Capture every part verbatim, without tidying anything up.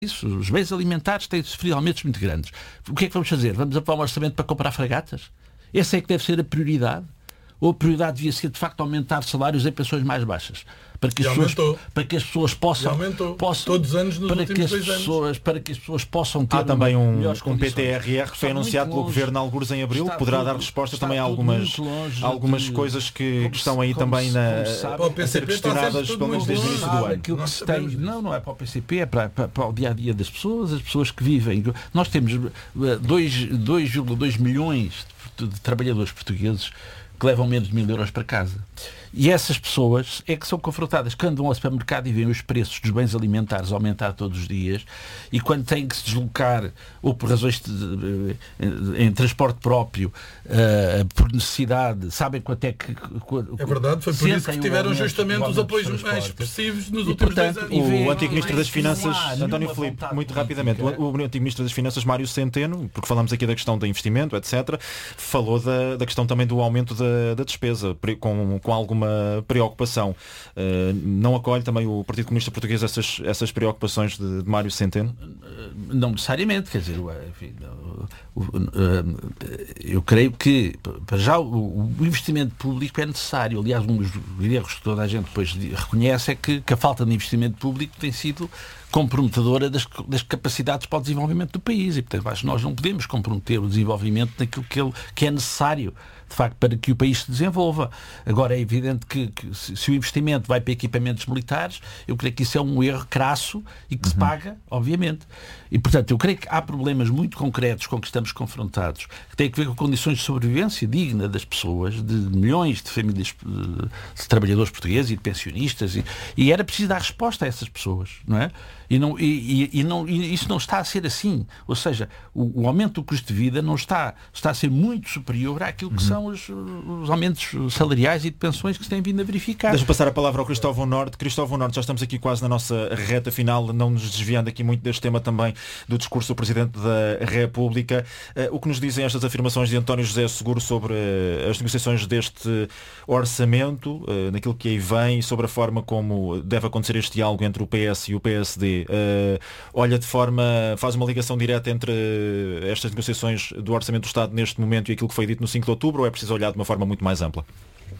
isso. Os bens alimentares têm sofrido aumentos muito grandes. O que é que vamos fazer? Vamos aprovar um orçamento para comprar fragatas? Essa é que deve ser a prioridade? Ou a prioridade devia ser, de facto, aumentar salários em pensões mais baixas? Para que as, pessoas, para que as pessoas possam... possam todos os anos nos para últimos que as dois pessoas, anos. Para que as pessoas possam ter... Há também um, um P P T R R que foi anunciado pelo Governo algures em Abril, que poderá dar respostas também a algumas, algumas de, coisas que, que estão aí também se, na, sabe, a ser questionadas, pelo menos desde o início do ano. Que se tem, não, não é para o P C P, é para, para, para o dia-a-dia das pessoas, as pessoas que vivem. Nós temos dois vírgula dois milhões de, de trabalhadores portugueses que levam menos de mil euros para casa. E essas pessoas é que são confrontadas quando vão ao supermercado e veem os preços dos bens alimentares aumentar todos os dias, e quando têm que se deslocar ou por razões de, de, de, em transporte próprio, uh, por necessidade, sabem quanto é que... É verdade, foi por isso que tiveram justamente os apoios mais expressivos nos e, últimos portanto, dois anos. O antigo Ministro das Finanças, António Filipe, muito rapidamente, o, o antigo Ministro das Finanças, Mário Centeno, porque falamos aqui da questão do investimento, etcétera, falou da, da questão também do aumento da, da despesa, com, com alguma uma preocupação. Uh, não acolhe também o Partido Comunista Português essas, essas preocupações de, de Mário Centeno? Não necessariamente, quer dizer, enfim, eu creio que para já o investimento público é necessário. Aliás, um dos erros que toda a gente depois reconhece é que, que a falta de investimento público tem sido comprometedora das, das capacidades para o desenvolvimento do país, e portanto acho que nós não podemos comprometer o desenvolvimento naquilo que, ele, que é necessário de facto para que o país se desenvolva. Agora é evidente que, que se, se o investimento vai para equipamentos militares, eu creio que isso é um erro crasso e que uhum. se paga, obviamente. E portanto eu creio que há problemas muito concretos com que estamos confrontados, que têm a ver com condições de sobrevivência digna das pessoas, de milhões de famílias de, de trabalhadores portugueses e de pensionistas, e, e era preciso dar resposta a essas pessoas, não é? E, não, e, e, e, não, e isso não está a ser assim. Ou seja, o, o aumento do custo de vida não está, está a ser muito superior àquilo que uhum. são os, os aumentos salariais e de pensões que se têm vindo a verificar. Deixa-me passar a palavra ao Cristóvão Norte. Cristóvão Norte, já estamos aqui quase na nossa reta final, não nos desviando aqui muito deste tema também do discurso do Presidente da República. Uh, o que nos dizem estas afirmações de António José Seguro sobre uh, as negociações deste orçamento, uh, naquilo que aí vem, sobre a forma como deve acontecer este diálogo entre o P S e o P S D? Uh, olha de forma, faz uma ligação direta entre estas negociações do Orçamento do Estado neste momento e aquilo que foi dito no cinco de outubro, ou é preciso olhar de uma forma muito mais ampla?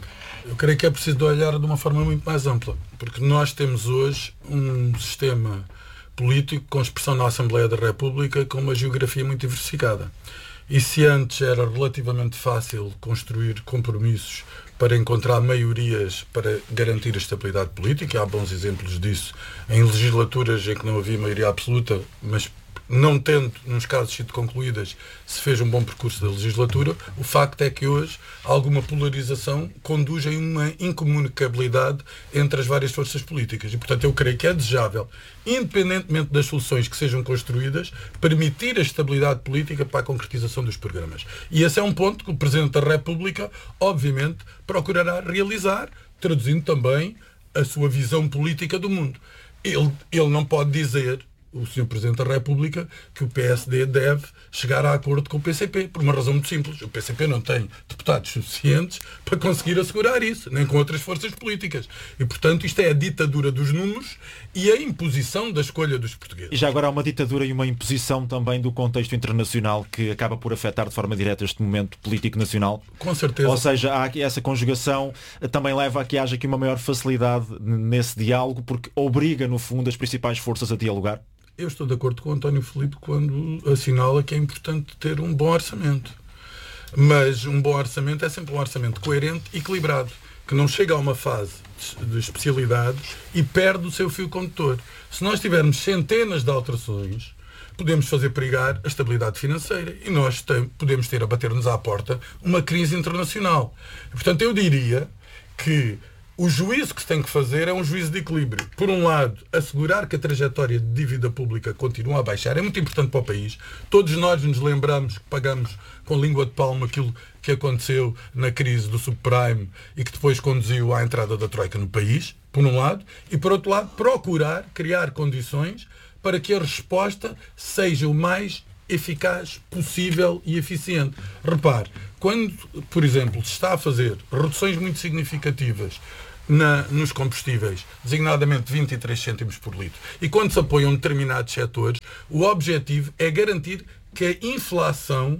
Eu creio que é preciso olhar de uma forma muito mais ampla, porque nós temos hoje um sistema político com expressão na Assembleia da República com uma geografia muito diversificada. E se antes era relativamente fácil construir compromissos para encontrar maiorias para garantir a estabilidade política, há bons exemplos disso em legislaturas em que não havia maioria absoluta, mas não tendo, nos casos sido concluídas, se fez um bom percurso da legislatura, o facto é que hoje alguma polarização conduz a uma incomunicabilidade entre as várias forças políticas. E, portanto, eu creio que é desejável, independentemente das soluções que sejam construídas, permitir a estabilidade política para a concretização dos programas. E esse é um ponto que o Presidente da República, obviamente, procurará realizar, traduzindo também a sua visão política do mundo. Ele, ele não pode dizer, o senhor Presidente da República, que o P S D deve chegar a acordo com o P C P, por uma razão muito simples. O P C P não tem deputados suficientes para conseguir assegurar isso, nem com outras forças políticas. E, portanto, isto é a ditadura dos números e a imposição da escolha dos portugueses. E já agora há uma ditadura e uma imposição também do contexto internacional que acaba por afetar de forma direta este momento político nacional? Com certeza. Ou seja, há aqui essa conjugação também leva a que haja aqui uma maior facilidade nesse diálogo, porque obriga, no fundo, as principais forças a dialogar? Eu estou de acordo com o António Filipe quando assinala que é importante ter um bom orçamento. Mas um bom orçamento é sempre um orçamento coerente e equilibrado, que não chega a uma fase de especialidade e perde o seu fio condutor. Se nós tivermos centenas de alterações, podemos fazer perigar a estabilidade financeira e nós tem, podemos ter a bater-nos à porta uma crise internacional. Portanto, eu diria que o juízo que se tem que fazer é um juízo de equilíbrio. Por um lado, assegurar que a trajetória de dívida pública continua a baixar. É muito importante para o país. Todos nós nos lembramos que pagamos com língua de palmo aquilo que aconteceu na crise do subprime e que depois conduziu à entrada da Troika no país, por um lado. E, por outro lado, procurar criar condições para que a resposta seja o mais eficaz possível e eficiente. Repare, quando, por exemplo, se está a fazer reduções muito significativas na, nos combustíveis, designadamente vinte e três cêntimos por litro. E quando se apoiam determinados setores, o objetivo é garantir que a inflação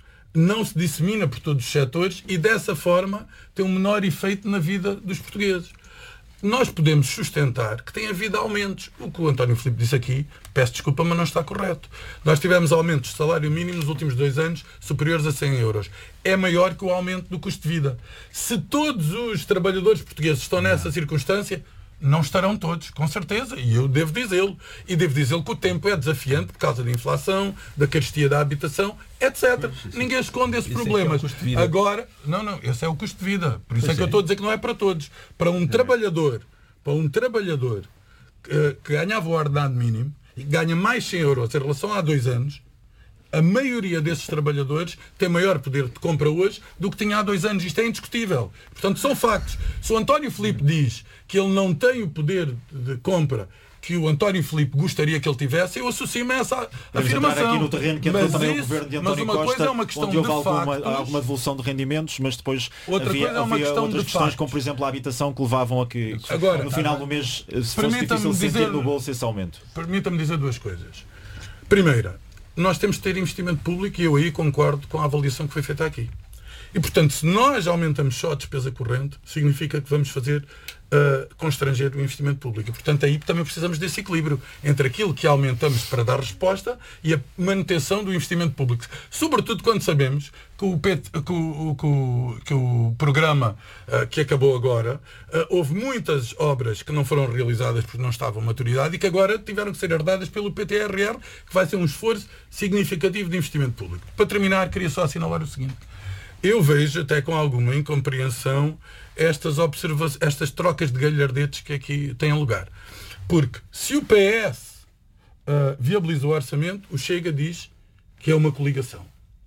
não se dissemina por todos os setores e dessa forma tem um menor efeito na vida dos portugueses. Nós podemos sustentar que tem havido aumentos. O que o António Filipe disse aqui, peço desculpa, mas não está correto. Nós tivemos aumentos de salário mínimo nos últimos dois anos superiores a cem euros. É maior que o aumento do custo de vida. Se todos os trabalhadores portugueses estão nessa não. circunstância, não estarão todos, com certeza, e eu devo dizê-lo. E devo dizê-lo que o tempo é desafiante por causa da inflação, da carestia da habitação, etcétera. Sim, sim. Ninguém esconde esses esse problemas. É é Agora, não, não, esse é o custo de vida. Por isso pois é que é. eu estou a dizer que não é para todos. Para um é. trabalhador, para um trabalhador que, que ganhava o ordenado mínimo e ganha mais cem euros em relação a há dois anos, a maioria desses trabalhadores tem maior poder de compra hoje do que tinha há dois anos. Isto é indiscutível. Portanto, são factos. Se o António Filipe diz que ele não tem o poder de compra que o António Filipe gostaria que ele tivesse, eu associo-me a essa Vamos afirmação. Aqui no terreno que mas, também isso, o governo de mas uma Costa, coisa é uma questão onde houve de alguma, factos, alguma devolução de rendimentos, mas depois outra havia, coisa é uma havia questão outras de questões, factos. como por exemplo a habitação, que levavam a que Agora, no final do mês se fosse difícil dizer, sentir no bolso esse aumento. Permita-me dizer duas coisas. Primeira, nós temos de ter investimento público e eu aí concordo com a avaliação que foi feita aqui. E, portanto, se nós aumentamos só a despesa corrente, significa que vamos fazer uh, constranger o investimento público. E, portanto, aí também precisamos desse equilíbrio entre aquilo que aumentamos para dar resposta e a manutenção do investimento público. Sobretudo quando sabemos que o, P T, que o, que o, que o programa uh, que acabou agora, uh, houve muitas obras que não foram realizadas porque não estavam à maturidade e que agora tiveram que ser herdadas pelo P T R R, que vai ser um esforço significativo de investimento público. Para terminar, queria só assinalar o seguinte. Eu vejo até com alguma incompreensão estas, observa estas trocas de galhardetes que aqui têm lugar. Porque se o P S uh, viabiliza o orçamento, o Chega diz que é uma coligação.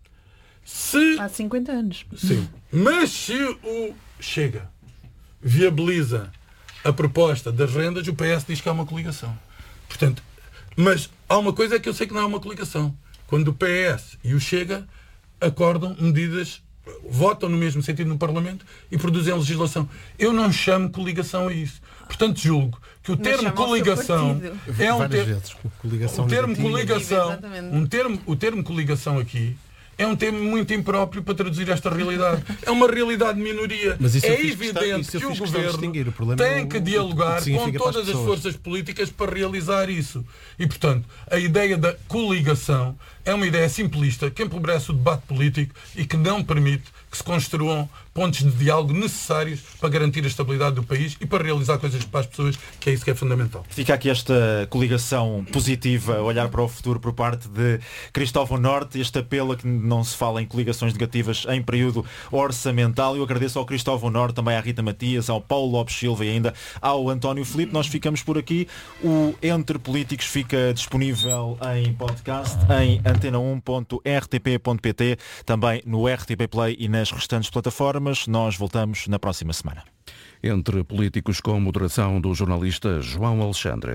Se, Há cinquenta anos. Sim. Mas se o Chega viabiliza a proposta das rendas, o P S diz que é uma coligação. Portanto, mas há uma coisa que eu sei que não é uma coligação. Quando o P S e o Chega acordam medidas, votam no mesmo sentido no Parlamento e produzem legislação. Eu não chamo coligação a isso. Portanto, julgo que o termo coligação é um termo. O termo coligação, um termo, o termo coligação aqui é um termo muito impróprio para traduzir esta realidade. É uma realidade de minoria. É evidente que o governo tem que dialogar com todas as forças políticas para realizar isso. E, portanto, a ideia da coligação é uma ideia simplista que empobrece o debate político e que não permite que se construam pontos de diálogo necessários para garantir a estabilidade do país e para realizar coisas para as pessoas, que é isso que é fundamental. Fica aqui esta coligação positiva, olhar para o futuro por parte de Cristóvão Norte, este apelo a que não se fala em coligações negativas em período orçamental. Eu agradeço ao Cristóvão Norte, também à Rita Matias, ao Paulo Lopes Silva e ainda ao António Filipe. Nós ficamos por aqui. O Entre Políticos fica disponível em podcast, em antena um ponto r t p ponto p t, também no R T P Play e nas restantes plataformas. Nós voltamos na próxima semana. Entre Políticos, com moderação do jornalista João Alexandre.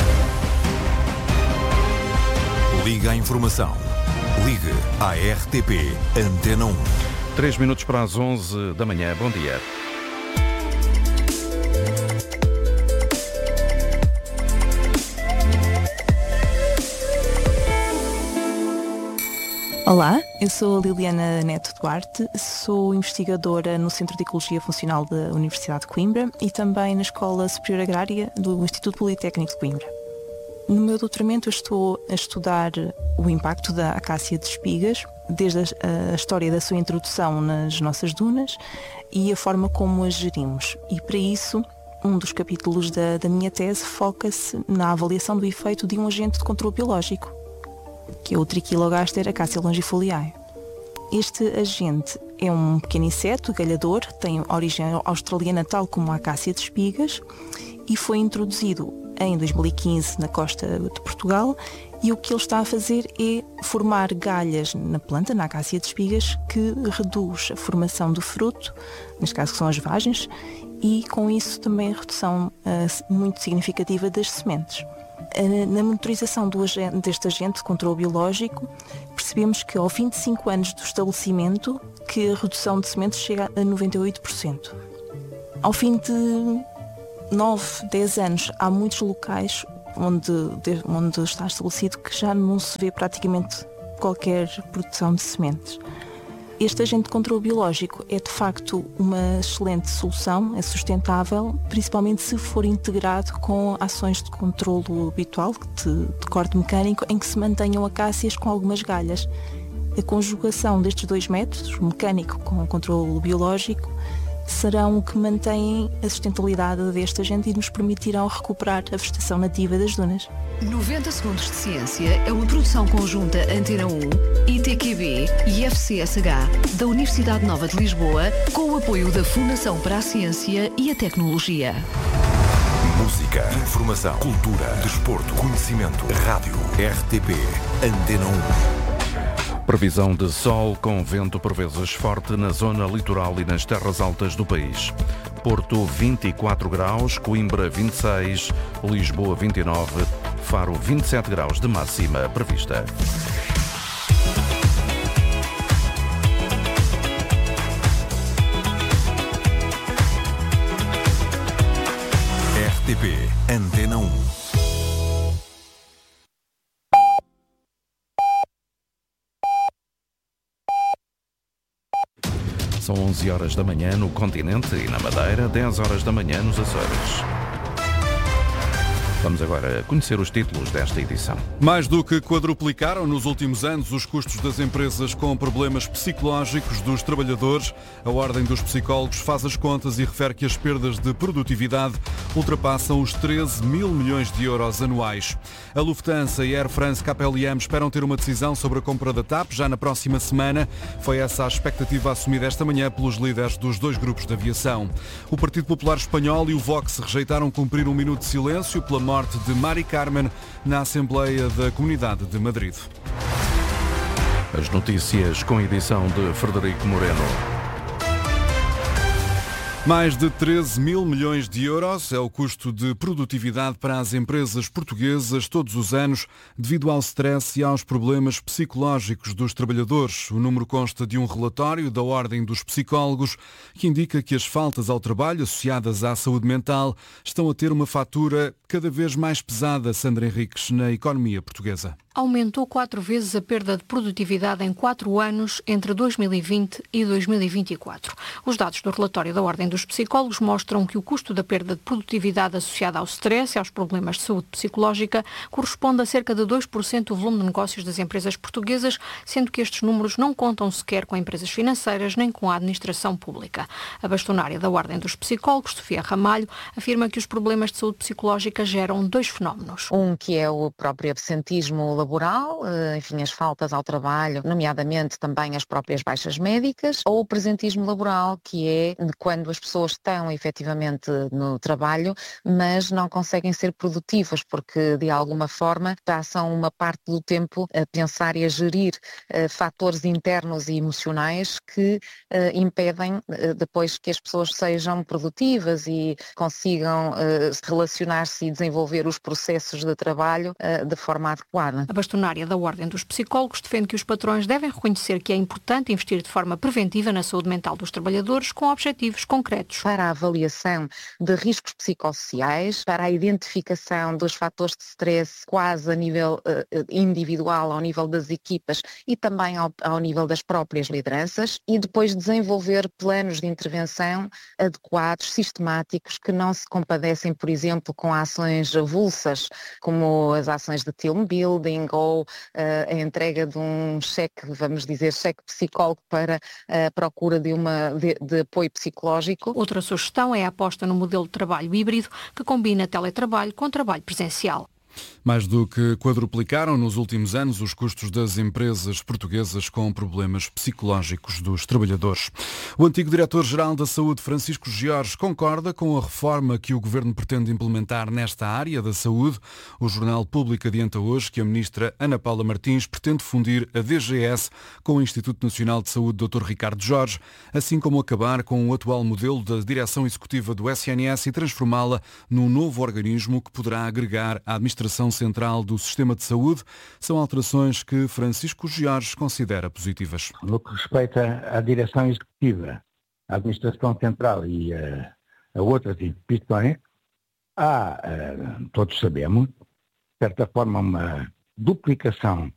Liga à informação. Ligue à R T P Antena um. Três minutos para as onze da manhã. Bom dia. Olá, eu sou a Liliana Neto Duarte, sou investigadora no Centro de Ecologia Funcional da Universidade de Coimbra e também na Escola Superior Agrária do Instituto Politécnico de Coimbra. No meu doutoramento eu estou a estudar o impacto da acácia de espigas, desde a, a história da sua introdução nas nossas dunas e a forma como as gerimos. E para isso, um dos capítulos da, da minha tese foca-se na avaliação do efeito de um agente de controle biológico, que é o Trichilogaster acacia longifoliae. Este agente é um pequeno inseto galhador, tem origem australiana tal como a acácia de espigas e foi introduzido em dois mil e quinze na costa de Portugal e o que ele está a fazer é formar galhas na planta, na acácia de espigas, que reduz a formação do fruto, neste caso que são as vagens, e com isso também a redução uh, muito significativa das sementes. Na monitorização do agente, deste agente de controle biológico, percebemos que ao vinte e cinco anos do estabelecimento, que a redução de sementes chega a noventa e oito por cento. Ao fim de nove, dez anos, há muitos locais onde, onde está estabelecido que já não se vê praticamente qualquer produção de sementes. Este agente de controle biológico é de facto uma excelente solução, é sustentável, principalmente se for integrado com ações de controle habitual, de, de corte mecânico, em que se mantenham acácias com algumas galhas. A conjugação destes dois métodos, o mecânico com o controle biológico, serão o que mantêm a sustentabilidade deste agente e nos permitirão recuperar a vegetação nativa das dunas. noventa segundos de Ciência é uma produção conjunta Antena um, I T Q B e F C S H da Universidade Nova de Lisboa, com o apoio da Fundação para a Ciência e a Tecnologia. Música, informação, cultura, desporto, conhecimento, rádio, R T P, Antena um. Previsão de sol com vento por vezes forte na zona litoral e nas terras altas do país. Porto vinte e quatro graus, Coimbra vinte e seis, Lisboa vinte e nove, Faro vinte e sete graus de máxima prevista. R T P, Antena um. São onze horas da manhã no continente e na Madeira, dez horas da manhã nos Açores. Vamos agora conhecer os títulos desta edição. Mais do que quadruplicaram nos últimos anos os custos das empresas com problemas psicológicos dos trabalhadores. A Ordem dos Psicólogos faz as contas e refere que as perdas de produtividade ultrapassam os treze mil milhões de euros anuais. A Lufthansa e a Air France K L M esperam ter uma decisão sobre a compra da T A P já na próxima semana. Foi essa a expectativa assumida esta manhã pelos líderes dos dois grupos de aviação. O Partido Popular Espanhol e o Vox rejeitaram cumprir um minuto de silêncio pela morte de Mari Carmen na Assembleia da Comunidade de Madrid. As notícias com edição de Frederico Moreno. Mais de treze mil milhões de euros é o custo de produtividade para as empresas portuguesas todos os anos, devido ao stress e aos problemas psicológicos dos trabalhadores. O número consta de um relatório da Ordem dos Psicólogos que indica que as faltas ao trabalho associadas à saúde mental estão a ter uma fatura cada vez mais pesada, Sandra Henriques, na economia portuguesa. Aumentou quatro vezes a perda de produtividade em quatro anos entre dois mil e vinte e dois mil e vinte e quatro. Os dados do relatório da Ordem dos Psicólogos mostram que o custo da perda de produtividade associada ao stress e aos problemas de saúde psicológica corresponde a cerca de dois por cento do volume de negócios das empresas portuguesas, sendo que estes números não contam sequer com empresas financeiras nem com a administração pública. A bastonária da Ordem dos Psicólogos, Sofia Ramalho, afirma que os problemas de saúde psicológica geram dois fenómenos. Um que é o próprio absentismo laboral, enfim, as faltas ao trabalho, nomeadamente também as próprias baixas médicas, ou o presentismo laboral, que é quando as pessoas estão efetivamente no trabalho, mas não conseguem ser produtivas, porque de alguma forma passam uma parte do tempo a pensar e a gerir uh, fatores internos e emocionais que uh, impedem uh, depois que as pessoas sejam produtivas e consigam uh, relacionar-se e desenvolver os processos de trabalho uh, de forma adequada. A bastonária da Ordem dos Psicólogos defende que os patrões devem reconhecer que é importante investir de forma preventiva na saúde mental dos trabalhadores com objetivos concretos. Para a avaliação de riscos psicossociais, para a identificação dos fatores de stress quase a nível uh, individual, ao nível das equipas e também ao, ao nível das próprias lideranças, e depois desenvolver planos de intervenção adequados, sistemáticos, que não se compadecem, por exemplo, com ações avulsas, como as ações de team building ou uh, a entrega de um cheque, vamos dizer, cheque psicólogo para a procura de, uma, de, de apoio psicológico. Outra sugestão é a aposta no modelo de trabalho híbrido que combina teletrabalho com trabalho presencial. Mais do que quadruplicaram nos últimos anos os custos das empresas portuguesas com problemas psicológicos dos trabalhadores. O antigo diretor-geral da Saúde, Francisco Jorge, concorda com a reforma que o Governo pretende implementar nesta área da saúde. O Jornal Público adianta hoje que a ministra Ana Paula Martins pretende fundir a D G S com o Instituto Nacional de Saúde doutor Ricardo Jorge, assim como acabar com o atual modelo da direção executiva do S N S e transformá-la num novo organismo que poderá agregar a administração Central do Sistema de Saúde. São alterações que Francisco Jorge considera positivas. No que respeita à direção executiva, à administração central e a, a outras instituições, há, uh, todos sabemos, de certa forma, uma duplicação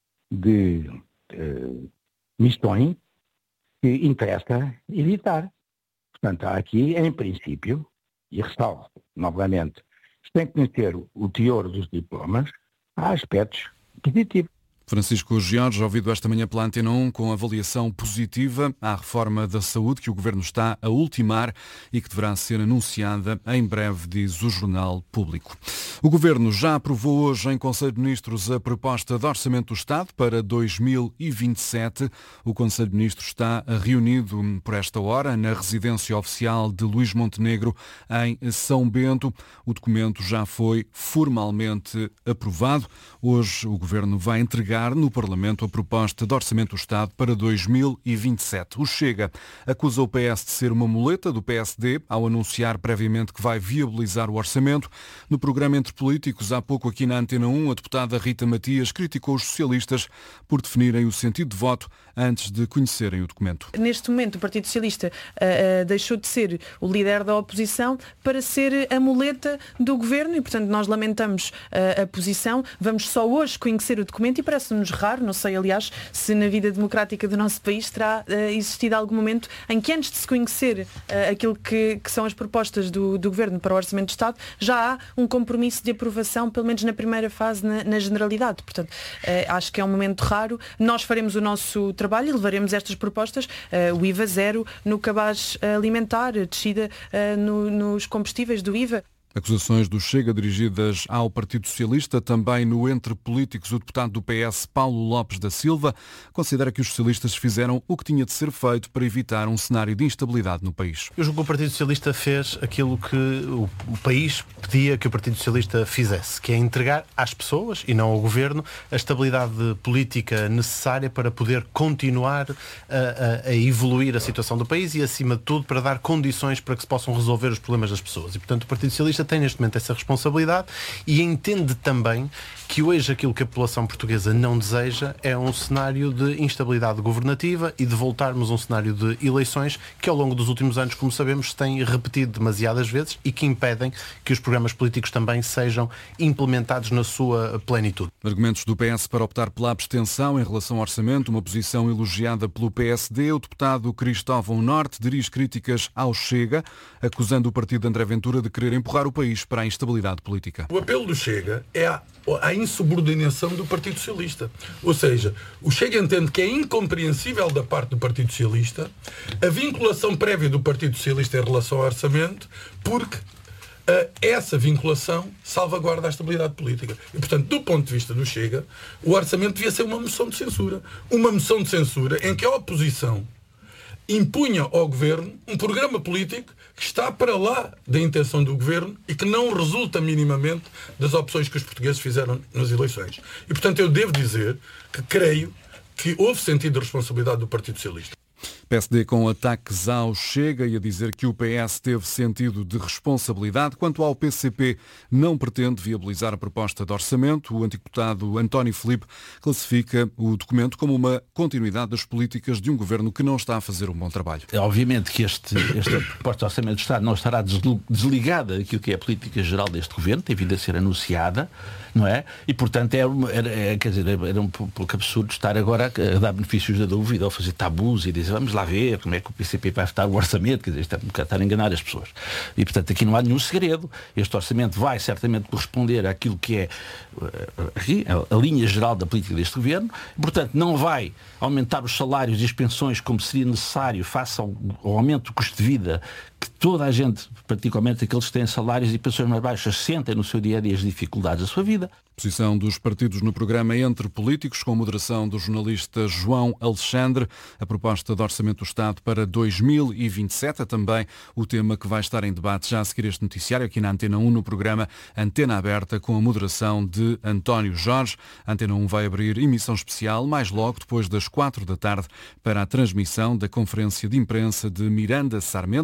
de uh, missões que interessa evitar. Portanto, há aqui, em princípio, e ressalvo novamente, sem conhecer o teor dos diplomas, há aspectos positivos. Francisco Jorge, ouvido esta manhã pela Antena um, com avaliação positiva à reforma da saúde que o Governo está a ultimar e que deverá ser anunciada em breve, diz o Jornal Público. O Governo já aprovou hoje em Conselho de Ministros a proposta de Orçamento do Estado para dois mil e vinte e sete. O Conselho de Ministros está reunido por esta hora na residência oficial de Luís Montenegro, em São Bento. O documento já foi formalmente aprovado. Hoje o Governo vai entregar no Parlamento a proposta de Orçamento do Estado para dois mil e vinte e sete. O Chega acusa o P S de ser uma muleta do P S D ao anunciar previamente que vai viabilizar o orçamento. No programa Entre Políticos, há pouco aqui na Antena um, a deputada Rita Matias criticou os socialistas por definirem o sentido de voto antes de conhecerem o documento. Neste momento, o Partido Socialista uh, uh, deixou de ser o líder da oposição para ser a muleta do Governo e, portanto, nós lamentamos uh, a posição. Vamos só hoje conhecer o documento e parece-nos raro, não sei, aliás, se na vida democrática do nosso país terá uh, existido algum momento em que, antes de se conhecer uh, aquilo que, que são as propostas do, do Governo para o Orçamento de Estado, já há um compromisso de aprovação, pelo menos na primeira fase, na, na generalidade. Portanto, uh, acho que é um momento raro. Nós faremos o nosso trabalho e levaremos estas propostas, uh, o I V A zero no cabaz alimentar, descida uh, no, nos combustíveis do I V A. Acusações do Chega dirigidas ao Partido Socialista. Também no Entre Políticos, o deputado do P S, Paulo Lopes da Silva, considera que os socialistas fizeram o que tinha de ser feito para evitar um cenário de instabilidade no país. Eu julgo que o Partido Socialista fez aquilo que o, o país pedia que o Partido Socialista fizesse, que é entregar às pessoas, e não ao Governo, a estabilidade política necessária para poder continuar a, a, a evoluir a situação do país e, acima de tudo, para dar condições para que se possam resolver os problemas das pessoas. E, portanto, o Partido Socialista tem neste momento essa responsabilidade e entende também que hoje aquilo que a população portuguesa não deseja é um cenário de instabilidade governativa e de voltarmos a um cenário de eleições que ao longo dos últimos anos, como sabemos, se tem repetido demasiadas vezes e que impedem que os programas políticos também sejam implementados na sua plenitude. Argumentos do P S para optar pela abstenção em relação ao orçamento, uma posição elogiada pelo P S D. O deputado Cristóvão Norte dirige críticas ao Chega, acusando o partido de André Ventura de querer empurrar o país para a instabilidade política. O apelo do Chega é a, a insubordinação do Partido Socialista. Ou seja, o Chega entende que é incompreensível da parte do Partido Socialista a vinculação prévia do Partido Socialista em relação ao orçamento, porque uh, essa vinculação salvaguarda a estabilidade política. E, portanto, do ponto de vista do Chega, o orçamento devia ser uma moção de censura. Uma moção de censura em que a oposição impunha ao Governo um programa político que está para lá da intenção do Governo e que não resulta minimamente das opções que os portugueses fizeram nas eleições. E, portanto, eu devo dizer que creio que houve sentido de responsabilidade do Partido Socialista. P S D com ataques ao Chega e a dizer que o P S teve sentido de responsabilidade. Quanto ao P C P, não pretende viabilizar a proposta de orçamento. O antideputado António Filipe classifica o documento como uma continuidade das políticas de um governo que não está a fazer um bom trabalho. É obviamente que este, esta proposta de orçamento do Estado não estará desligada daquilo que é a política geral deste governo, tem vindo a ser anunciada, não é? E, portanto, é, era, é, quer dizer, era um pouco absurdo estar agora a dar benefícios da dúvida ou fazer tabus e dizer vamos lá ver como é que o P C P vai votar o orçamento, quer dizer, isto é um bocado estar a enganar as pessoas. E, portanto, aqui não há nenhum segredo. Este orçamento vai certamente corresponder àquilo que é aqui, a, a linha geral da política deste governo. E, portanto, não vai aumentar os salários e as pensões como seria necessário face ao, ao aumento do custo de vida que toda a gente, particularmente aqueles que têm salários e pensões mais baixas, sentem no seu dia a dia as dificuldades da sua vida. Posição dos partidos no programa Entre Políticos, com moderação do jornalista João Alexandre. A proposta de Orçamento do Estado para dois mil e vinte e sete é também o tema que vai estar em debate já a seguir este noticiário, aqui na Antena um, no programa Antena Aberta, com a moderação de António Jorge. A Antena um vai abrir emissão especial mais logo, depois das quatro da tarde, para a transmissão da conferência de imprensa de Miranda Sarmento para a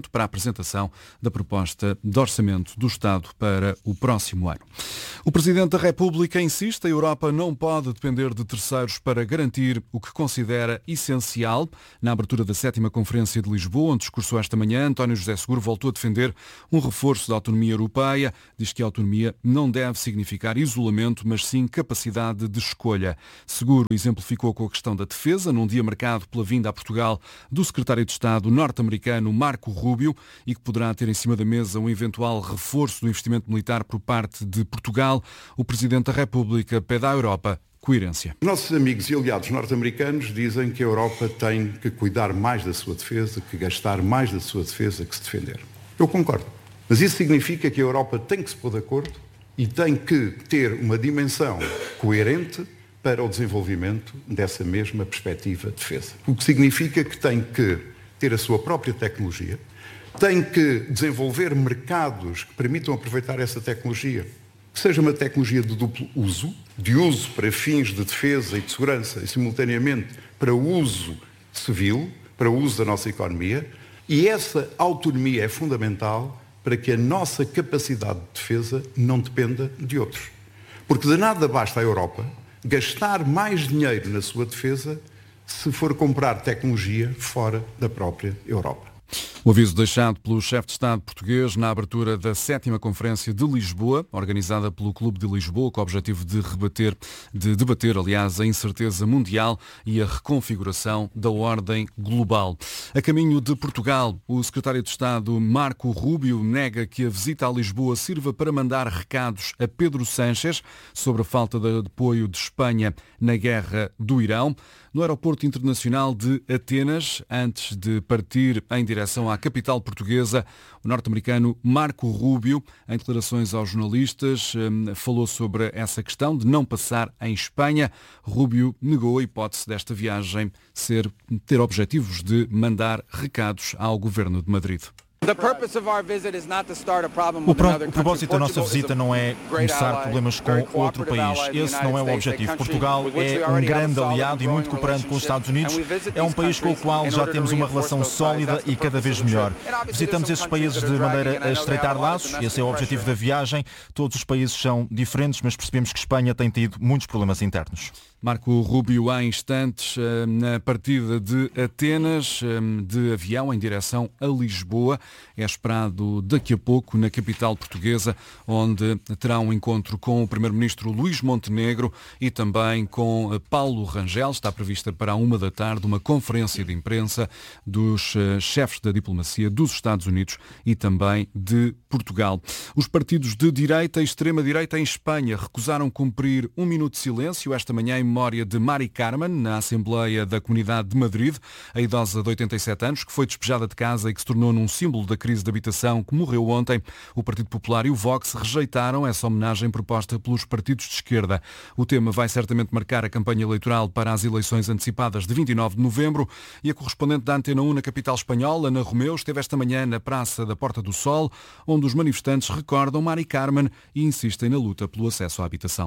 apresentação da proposta de orçamento do Estado para o próximo ano. O Presidente da República insiste, a Europa não pode depender de terceiros para garantir o que considera essencial. Na abertura da sétima Conferência de Lisboa, onde discursou esta manhã, António José Seguro voltou a defender um reforço da autonomia europeia. Diz que a autonomia não deve significar isolamento, mas sim capacidade de escolha. Seguro exemplificou com a questão da defesa, num dia marcado pela vinda a Portugal do Secretário de Estado norte-americano Marco Rubio, e que poderá ter em cima da mesa um eventual reforço do investimento militar por parte de Portugal. O Presidente da República pede à Europa coerência. Nossos amigos e aliados norte-americanos dizem que a Europa tem que cuidar mais da sua defesa, que gastar mais da sua defesa que se defender. Eu concordo. Mas isso significa que a Europa tem que se pôr de acordo e tem que ter uma dimensão coerente para o desenvolvimento dessa mesma perspectiva de defesa. O que significa que tem que ter a sua própria tecnologia, tem que desenvolver mercados que permitam aproveitar essa tecnologia, que seja uma tecnologia de duplo uso, de uso para fins de defesa e de segurança e, simultaneamente, para uso civil, para o uso da nossa economia, e essa autonomia é fundamental para que a nossa capacidade de defesa não dependa de outros. Porque de nada basta a Europa gastar mais dinheiro na sua defesa se for comprar tecnologia fora da própria Europa. O aviso deixado pelo chefe de Estado português na abertura da sétima Conferência de Lisboa, organizada pelo Clube de Lisboa, com o objetivo de rebater, de debater, aliás, a incerteza mundial e a reconfiguração da ordem global. A caminho de Portugal, o secretário de Estado Marco Rubio nega que a visita a Lisboa sirva para mandar recados a Pedro Sánchez sobre a falta de apoio de Espanha na guerra do Irão. No aeroporto internacional de Atenas, antes de partir em direção à capital portuguesa, o norte-americano Marco Rubio, em declarações aos jornalistas, falou sobre essa questão de não passar em Espanha. Rubio negou a hipótese desta viagem ser, ter objetivos de mandar recados ao governo de Madrid. O propósito da nossa visita não é começar problemas com outro país. Esse não é o objetivo. Portugal é um grande aliado e muito cooperante com os Estados Unidos. É um país com o qual já temos uma relação sólida e cada vez melhor. Visitamos esses países de maneira a estreitar laços. Esse é o objetivo da viagem. Todos os países são diferentes, mas percebemos que Espanha tem tido muitos problemas internos. Marco Rubio há instantes na partida de Atenas, de avião em direção a Lisboa. É esperado daqui a pouco na capital portuguesa, onde terá um encontro com o primeiro-ministro Luís Montenegro e também com Paulo Rangel. Está prevista para a uma da tarde uma conferência de imprensa dos chefes da diplomacia dos Estados Unidos e também de Portugal. Os partidos de direita e extrema-direita em Espanha recusaram cumprir um minuto de silêncio esta manhã em memória de Mari Carmen, na Assembleia da Comunidade de Madrid, a idosa de oitenta e sete anos, que foi despejada de casa e que se tornou num símbolo da crise de habitação, que morreu ontem. O Partido Popular e o Vox rejeitaram essa homenagem proposta pelos partidos de esquerda. O tema vai certamente marcar a campanha eleitoral para as eleições antecipadas de vinte e nove de novembro, e a correspondente da Antena um na capital espanhola, Ana Romeu, esteve esta manhã na Praça da Porta do Sol, onde os manifestantes recordam Mari Carmen e insistem na luta pelo acesso à habitação.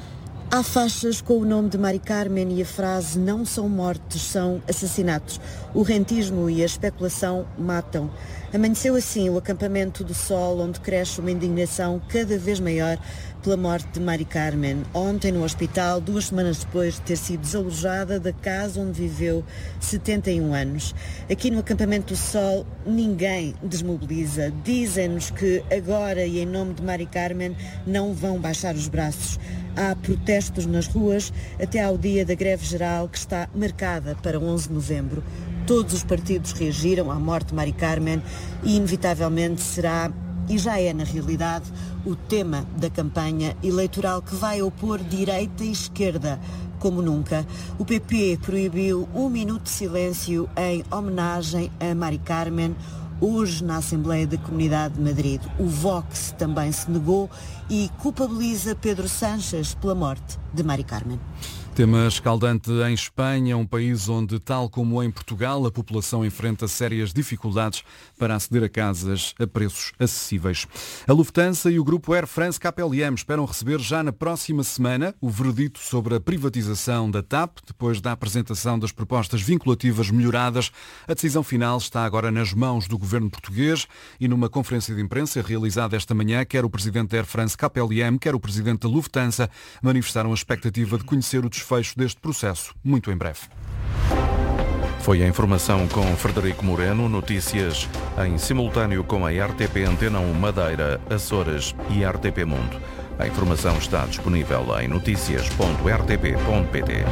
Há faixas com o nome de Mari Carmen e a frase "não são mortes, são assassinatos". O rentismo e a especulação matam. Amanheceu assim o acampamento do Sol, onde cresce uma indignação cada vez maior pela morte de Mari Carmen. Ontem no hospital, duas semanas depois de ter sido desalojada da casa onde viveu setenta e um anos. Aqui no acampamento do Sol, ninguém desmobiliza. Dizem-nos que agora e em nome de Mari Carmen não vão baixar os braços. Há protestos nas ruas até ao dia da greve geral, que está marcada para onze de novembro. Todos os partidos reagiram à morte de Mari Carmen e inevitavelmente será, e já é na realidade, o tema da campanha eleitoral que vai opor direita e esquerda como nunca. O P P proibiu um minuto de silêncio em homenagem a Mari Carmen hoje na Assembleia da Comunidade de Madrid. O Vox também se negou e culpabiliza Pedro Sánchez pela morte de Mari Carmen. Tema escaldante em Espanha, um país onde, tal como em Portugal, a população enfrenta sérias dificuldades para aceder a casas a preços acessíveis. A Lufthansa e o grupo Air France-K L M esperam receber já na próxima semana o veredito sobre a privatização da T A P, depois da apresentação das propostas vinculativas melhoradas. A decisão final está agora nas mãos do governo português e numa conferência de imprensa realizada esta manhã, quer o presidente da Air France-K L M, quer o presidente da Lufthansa manifestaram a expectativa de conhecer o desfecho deste processo muito em breve. Foi a informação com Frederico Moreno, notícias em simultâneo com a R T P Antena um Madeira, Açores e R T P Mundo. A informação está disponível em notícias ponto r t p ponto p t.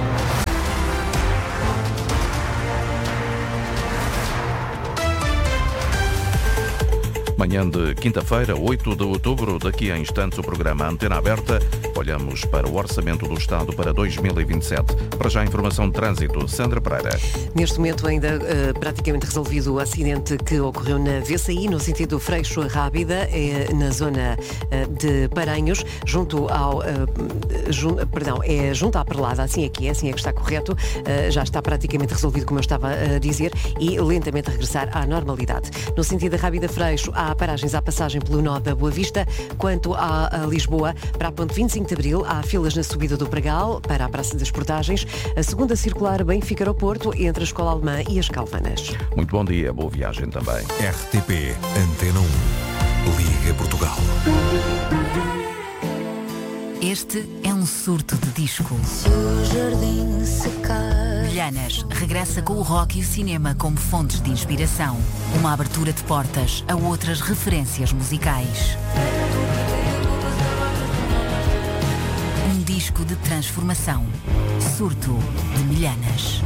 Manhã de quinta-feira, oito de outubro, daqui a instantes o programa Antena Aberta. Olhamos para o Orçamento do Estado para dois mil e vinte e sete. Para já a informação de trânsito, Sandra Pereira. Neste momento ainda uh, praticamente resolvido o acidente que ocorreu na V C I, no sentido Freixo-Rábida, é na zona uh, de Paranhos, junto ao, uh, jun, perdão, é junto à Perlada, assim é que é, assim é que está correto, uh, já está praticamente resolvido, como eu estava a dizer, e lentamente a regressar à normalidade. No sentido da Rábida-Freixo, há paragens à passagem pelo nó da Boa Vista. Quanto a, a Lisboa, para a ponte vinte e cinco de Abril, há filas na subida do Pregal para a Praça das Portagens. A segunda circular Benfica ao Porto, entre a Escola Alemã e as Calvanas. Muito bom dia, boa viagem também. R T P Antena um. Liga Portugal. Este é um surto de disco. Milhanas regressa com o rock e o cinema como fontes de inspiração. Uma abertura de portas a outras referências musicais. Um disco de transformação. Surto de Milhanas.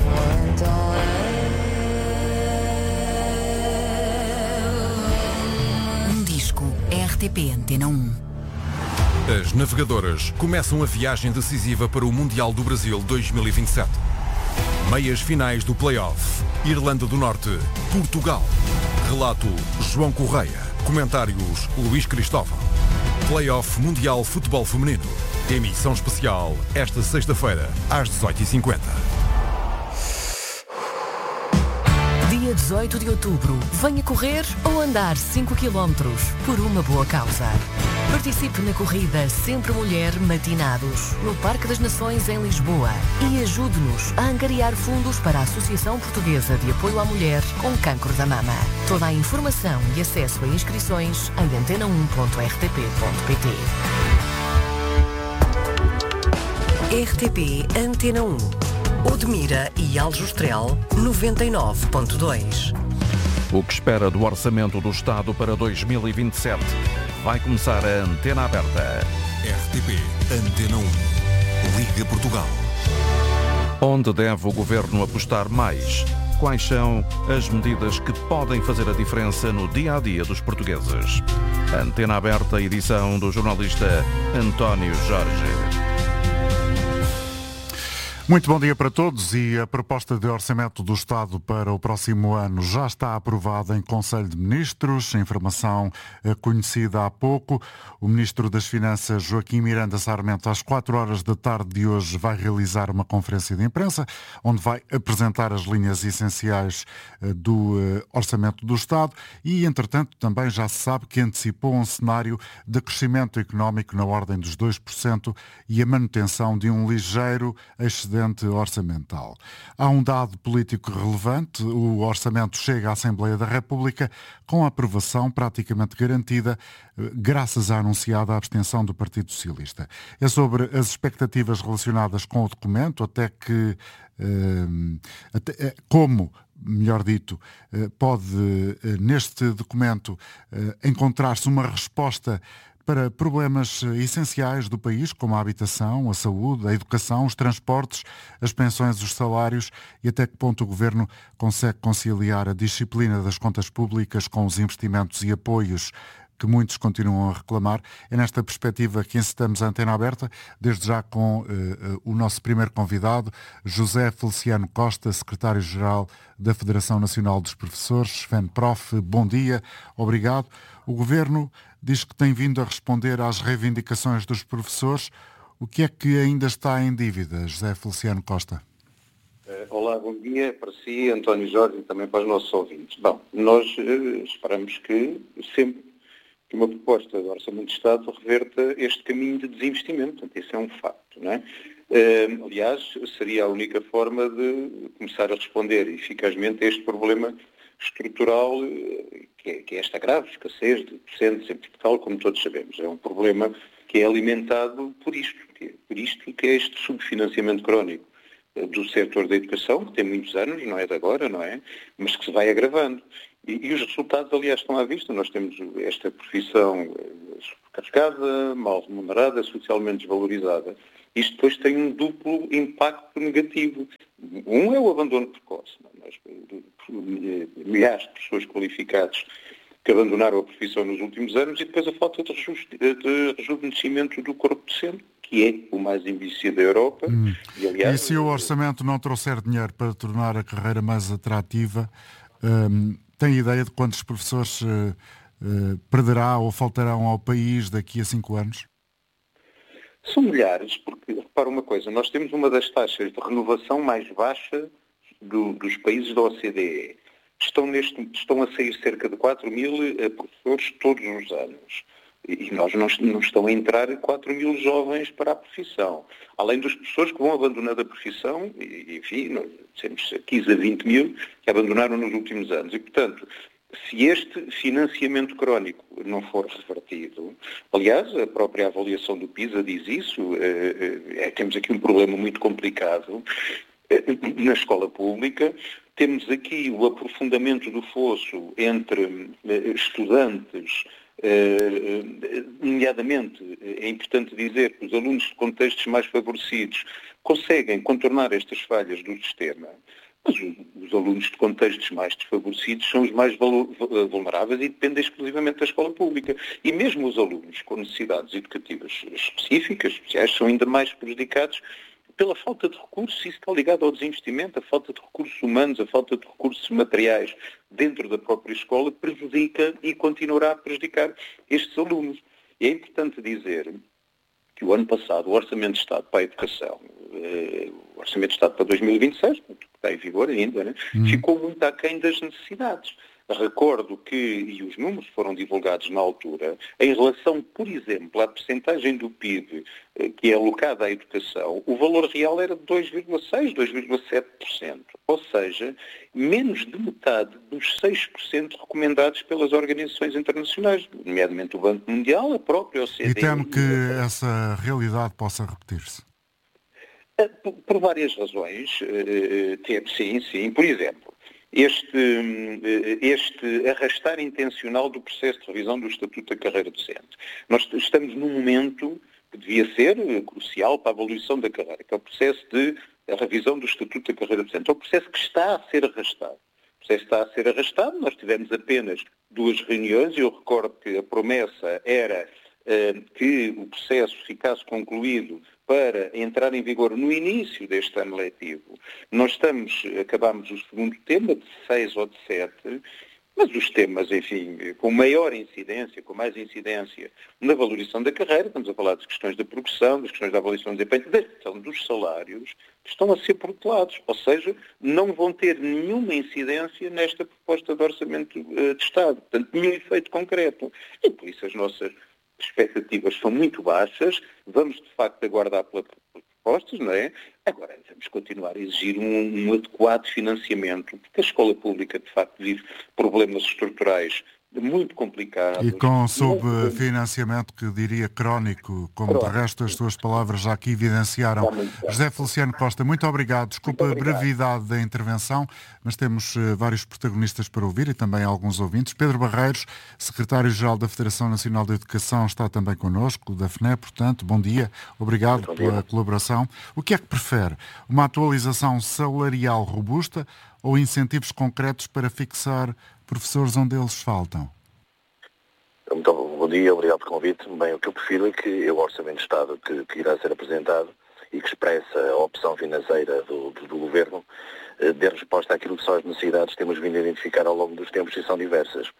Um disco R T P Antena um. As navegadoras começam a viagem decisiva para o Mundial do Brasil dois mil e vinte e sete. Meias finais do play-off. Irlanda do Norte, Portugal. Relato João Correia. Comentários Luís Cristóvão. Play-off Mundial Futebol Feminino. Emissão especial esta sexta-feira às dezoito e cinquenta. Dia dezoito de outubro, venha correr ou andar cinco quilómetros por uma boa causa. Participe na corrida Sempre Mulher Matinados, no Parque das Nações em Lisboa, e ajude-nos a angariar fundos para a Associação Portuguesa de Apoio à Mulher com Cancro da Mama. Toda a informação e acesso a inscrições em antena um ponto r t p ponto p t. R T P Antena um. Odmira e Aljustrel noventa e nove ponto dois. O que espera do Orçamento do Estado para dois mil e vinte e sete? Vai começar a Antena Aberta. R T P Antena um. Liga Portugal. Onde deve o Governo apostar mais? Quais são as medidas que podem fazer a diferença no dia-a-dia dos portugueses? Antena Aberta, edição do jornalista António Jorge. Muito bom dia para todos, e a proposta de orçamento do Estado para o próximo ano já está aprovada em Conselho de Ministros, informação conhecida há pouco. O Ministro das Finanças, Joaquim Miranda Sarmento, às quatro horas da tarde de hoje vai realizar uma conferência de imprensa, onde vai apresentar as linhas essenciais do orçamento do Estado e, entretanto, também já se sabe que antecipou um cenário de crescimento económico na ordem dos dois por cento e a manutenção de um ligeiro excedente orçamental. Há um dado político relevante: o orçamento chega à Assembleia da República com a aprovação praticamente garantida, graças à anunciada abstenção do Partido Socialista. É sobre as expectativas relacionadas com o documento, até que, até, como melhor dito, pode neste documento encontrar-se uma resposta para problemas essenciais do país, como a habitação, a saúde, a educação, os transportes, as pensões, os salários, e até que ponto o Governo consegue conciliar a disciplina das contas públicas com os investimentos e apoios que muitos continuam a reclamar. É nesta perspectiva que incitamos a Antena Aberta, desde já com uh, o nosso primeiro convidado, José Feliciano Costa, secretário-geral da Federação Nacional dos Professores, FENPROF. Bom dia, obrigado. O Governo diz que tem vindo a responder às reivindicações dos professores. O que é que ainda está em dívida, José Feliciano Costa? Olá, bom dia para si, António Jorge, e também para os nossos ouvintes. Bom, nós uh, esperamos que sempre que uma proposta do Orçamento de Estado reverta este caminho de desinvestimento. Portanto, isso é um facto, não é? Uh, aliás, seria a única forma de começar a responder eficazmente a este problema estrutural, uh, que, é, que é esta grave escassez de docentes em Portugal, como todos sabemos. É um problema que é alimentado por isto, que é, por isto que é este subfinanciamento crónico do setor da educação, que tem muitos anos, não é de agora, não é? Mas que se vai agravando. E, e os resultados, aliás, estão à vista. Nós temos esta profissão sobrecarregada, mal remunerada, socialmente desvalorizada. Isto depois tem um duplo impacto negativo. Um é o abandono precoce. Nós, milhares de pessoas qualificadas que abandonaram a profissão nos últimos anos, e depois a falta de, de rejuvenescimento do corpo docente, que é o mais envelhecido da Europa. Hum. E, aliás, e se o orçamento não trouxer dinheiro para tornar a carreira mais atrativa, hum, tem ideia de quantos professores uh, uh, perderá ou faltarão ao país daqui a cinco anos? São milhares, porque, repara uma coisa, nós temos uma das taxas de renovação mais baixa do, dos países da O C D E. Estão, neste, estão a sair cerca de quatro mil uh, professores todos os anos. E nós não, não estão a entrar quatro mil jovens para a profissão. Além dos professores que vão abandonando a profissão, e, enfim, nós temos quinze a vinte mil que abandonaram nos últimos anos. E, portanto, se este financiamento crónico não for revertido, aliás, a própria avaliação do PISA diz isso, é, é, temos aqui um problema muito complicado é, na escola pública. Temos aqui o aprofundamento do fosso entre é, estudantes. Uh, nomeadamente, é importante dizer que os alunos de contextos mais favorecidos conseguem contornar estas falhas do sistema, mas os alunos de contextos mais desfavorecidos são os mais vulneráveis e dependem exclusivamente da escola pública. E mesmo os alunos com necessidades educativas específicas, especiais, são ainda mais prejudicados pela falta de recursos. Isso está ligado ao desinvestimento. A falta de recursos humanos, a falta de recursos materiais dentro da própria escola prejudica e continuará a prejudicar estes alunos. E é importante dizer que o ano passado o Orçamento de Estado para a Educação, eh, o Orçamento de Estado para dois mil e vinte e seis, que está em vigor ainda, né, hum. ficou muito aquém das necessidades. Recordo que, e os números foram divulgados na altura, em relação, por exemplo, à percentagem do P I B eh, que é alocada à educação, o valor real era de dois vírgula seis, dois vírgula sete por cento. Ou seja, menos de metade dos seis por cento recomendados pelas organizações internacionais, nomeadamente o Banco Mundial, a própria O C D E. E temo que essa realidade possa repetir-se? Por, por várias razões. Eh, sim, sim. Por exemplo, Este, este arrastar intencional do processo de revisão do Estatuto da Carreira Docente. Nós estamos num momento que devia ser crucial para a avaliação da carreira, que é o processo de a revisão do Estatuto da Carreira Docente. É um processo que está a ser arrastado. O processo está a ser arrastado, nós tivemos apenas duas reuniões, e eu recordo que a promessa era uh, que o processo ficasse concluído para entrar em vigor no início deste ano letivo. Nós estamos, acabamos o segundo tema, de seis ou de sete, mas os temas, enfim, com maior incidência, com mais incidência na valorização da carreira, estamos a falar das questões da progressão, das questões da avaliação do desempenho, da questão dos salários, que estão a ser protelados, ou seja, não vão ter nenhuma incidência nesta proposta de orçamento de Estado, portanto, nenhum efeito concreto. E por isso as nossas expectativas são muito baixas, vamos de facto aguardar pelas propostas, não é? Agora, vamos continuar a exigir um, um adequado financiamento, porque a escola pública de facto vive problemas estruturais muito complicados. E com subfinanciamento, que diria crónico, como Pronto. de resto as suas palavras já aqui evidenciaram. José Feliciano Costa, muito obrigado. Desculpa muito obrigado. a brevidade da intervenção, mas temos uh, vários protagonistas para ouvir e também alguns ouvintes. Pedro Barreiros, secretário-geral da Federação Nacional da Educação, está também connosco, da F N E, portanto, bom dia. Obrigado bom pela dia. colaboração. O que é que prefere? Uma atualização salarial robusta ou incentivos concretos para fixar professores onde eles faltam? Muito bom dia, obrigado pelo convite. Bem, o que eu prefiro é que o Orçamento de Estado que, que irá ser apresentado e que expressa a opção financeira do, do, do Governo eh, dê resposta àquilo que são as necessidades que temos vindo a identificar ao longo dos tempos e são diversas.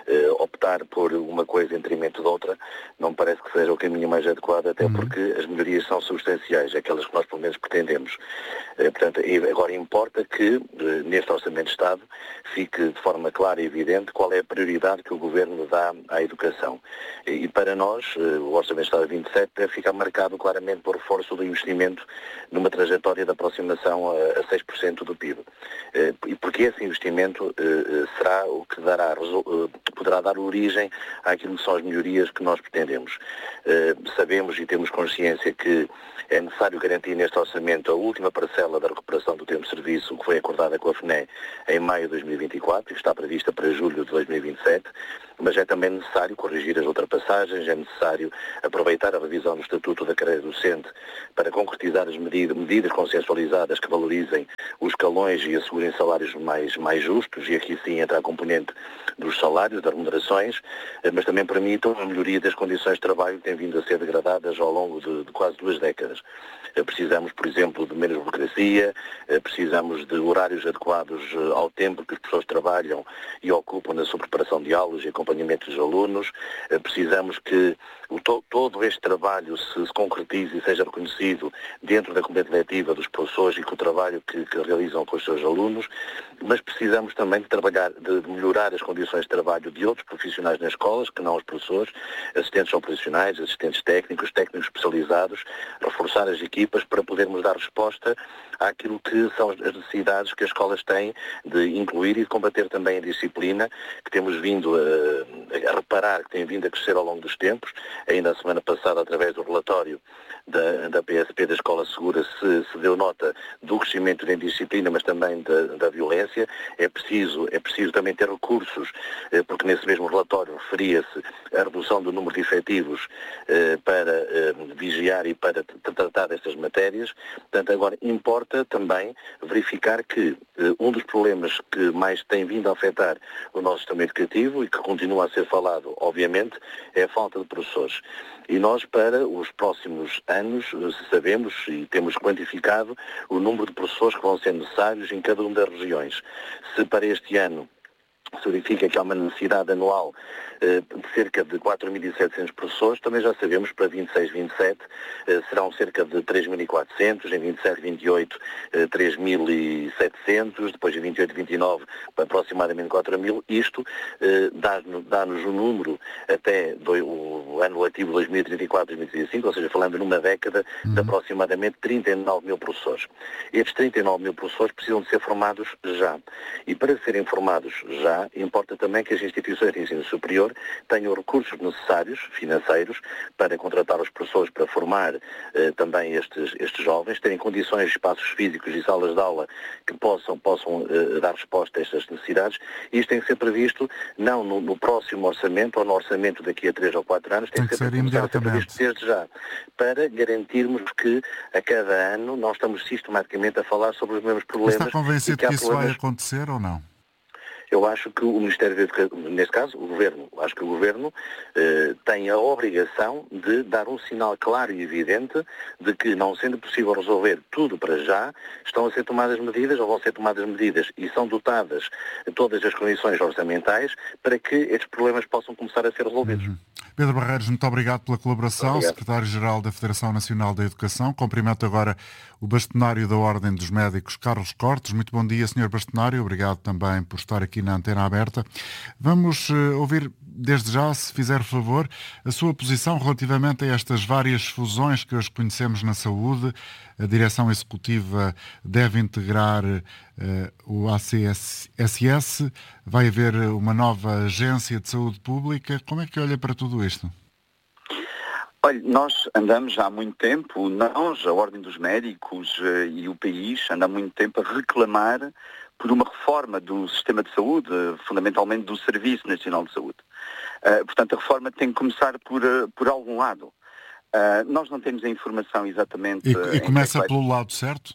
Uh, optar por uma coisa em detrimento de outra não me parece que seja o caminho mais adequado, até uhum. porque as melhorias são substanciais, aquelas que nós pelo menos pretendemos. Uh, portanto, agora importa que uh, neste Orçamento de Estado fique de forma clara e evidente qual é a prioridade que o Governo dá à educação. E, e para nós, uh, o Orçamento de Estado vinte e sete deve ficar marcado claramente por reforço do investimento numa trajetória de aproximação a, a seis por cento do P I B. Uh, e porque esse investimento uh, será o que dará, uh, poderá dar origem àquilo que são as melhorias que nós pretendemos. Uh, sabemos e temos consciência que é necessário garantir neste orçamento a última parcela da recuperação do tempo de serviço que foi acordada com a F N E em maio de dois mil e vinte e quatro e que está prevista para julho de dois mil e vinte e sete, mas é também necessário corrigir as ultrapassagens, é necessário aproveitar a revisão do Estatuto da Carreira Docente para concretizar as medidas, medidas consensualizadas que valorizem os escalões e assegurem salários mais, mais justos, e aqui sim entra a componente dos salários, das remunerações, mas também permitam a melhoria das condições de trabalho que têm vindo a ser degradadas ao longo de, de quase duas décadas. Precisamos, por exemplo, de menos burocracia, precisamos de horários adequados ao tempo que as pessoas trabalham e ocupam na sua preparação de aulas e acompanhamento dos alunos. Precisamos que o, to, todo este trabalho se, se concretize e seja reconhecido dentro da comunidade letiva dos professores e com o trabalho que, que realizam com os seus alunos, mas precisamos também de trabalhar, de, de melhorar as condições de trabalho de outros profissionais nas escolas, que não os professores, assistentes operacionais, assistentes técnicos, técnicos especializados, reforçar as equipes para podermos dar resposta àquilo que são as necessidades que as escolas têm de incluir e de combater também a disciplina, que temos vindo a, a reparar, que tem vindo a crescer ao longo dos tempos. Ainda a semana passada, através do relatório da, da P S P da Escola Segura, se, se deu nota do crescimento da indisciplina, mas também da, da violência. É preciso, é preciso também ter recursos, porque nesse mesmo relatório referia-se a redução do número de efetivos para vigiar e para tratar destas matérias. Portanto, agora importa também verificar que um dos problemas que mais tem vindo a afetar o nosso sistema educativo e que continua a ser falado, obviamente, é a falta de professores. E nós, para os próximos anos, sabemos e temos quantificado o número de professores que vão ser necessários em cada uma das regiões. Se para este ano se verifica que há uma necessidade anual eh, de cerca de quatro mil e setecentos professores, também já sabemos para vinte e seis, vinte e sete eh, serão cerca de três mil e quatrocentos, em vinte e sete, vinte e oito eh, três mil e setecentos, depois em vinte e oito, vinte e nove aproximadamente quatro mil. Isto eh, dá-nos, dá-nos um número até do, o ano letivo dois mil e trinta e quatro, dois mil e trinta e cinco, ou seja, falando numa década uhum. de aproximadamente trinta e nove mil professores. Estes trinta e nove mil professores precisam de ser formados já. E para serem formados já, importa também que as instituições de ensino superior tenham os recursos necessários, financeiros, para contratar os professores para formar eh, também estes, estes jovens, terem condições, espaços físicos e salas de aula que possam, possam eh, dar resposta a estas necessidades. E isto tem que ser previsto não no, no próximo orçamento ou no orçamento daqui a três ou quatro anos, tem, tem que ser, ser imediatamente desde já, para garantirmos que a cada ano nós estamos sistematicamente a falar sobre os mesmos problemas. Está convencido que, que isso problemas... vai acontecer ou não? Eu acho que o Ministério da Educação, neste caso, o Governo, acho que o Governo eh, tem a obrigação de dar um sinal claro e evidente de que, não sendo possível resolver tudo para já, estão a ser tomadas medidas ou vão ser tomadas medidas e são dotadas todas as condições orçamentais para que estes problemas possam começar a ser resolvidos. Uhum. Pedro Barreiros, muito obrigado pela colaboração, obrigado. Secretário-Geral da Federação Nacional da Educação. Cumprimento agora o bastonário da Ordem dos Médicos, Carlos Cortes. Muito bom dia, senhor bastonário. Obrigado também por estar aqui na Antena Aberta. Vamos uh, ouvir desde já, se fizer favor, a sua posição relativamente a estas várias fusões que hoje conhecemos na saúde. A Direção Executiva deve integrar uh, o A C S S, vai haver uma nova agência de saúde pública. Como é que olha para tudo isto? Olha, nós andamos há muito tempo, nós, a Ordem dos Médicos uh, e o país, anda há muito tempo a reclamar por uma reforma do sistema de saúde, fundamentalmente do Serviço Nacional de Saúde. Uh, portanto, a reforma tem que começar por, uh, por algum lado. Uh, nós não temos a informação exatamente... E, e começa que pelo lado certo?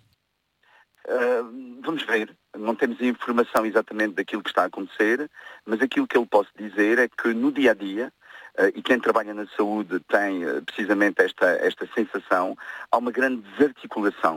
Uh, vamos ver. Não temos a informação exatamente daquilo que está a acontecer, mas aquilo que eu posso dizer é que no dia-a-dia, Uh, e quem trabalha na saúde tem uh, precisamente esta, esta sensação, há uma grande desarticulação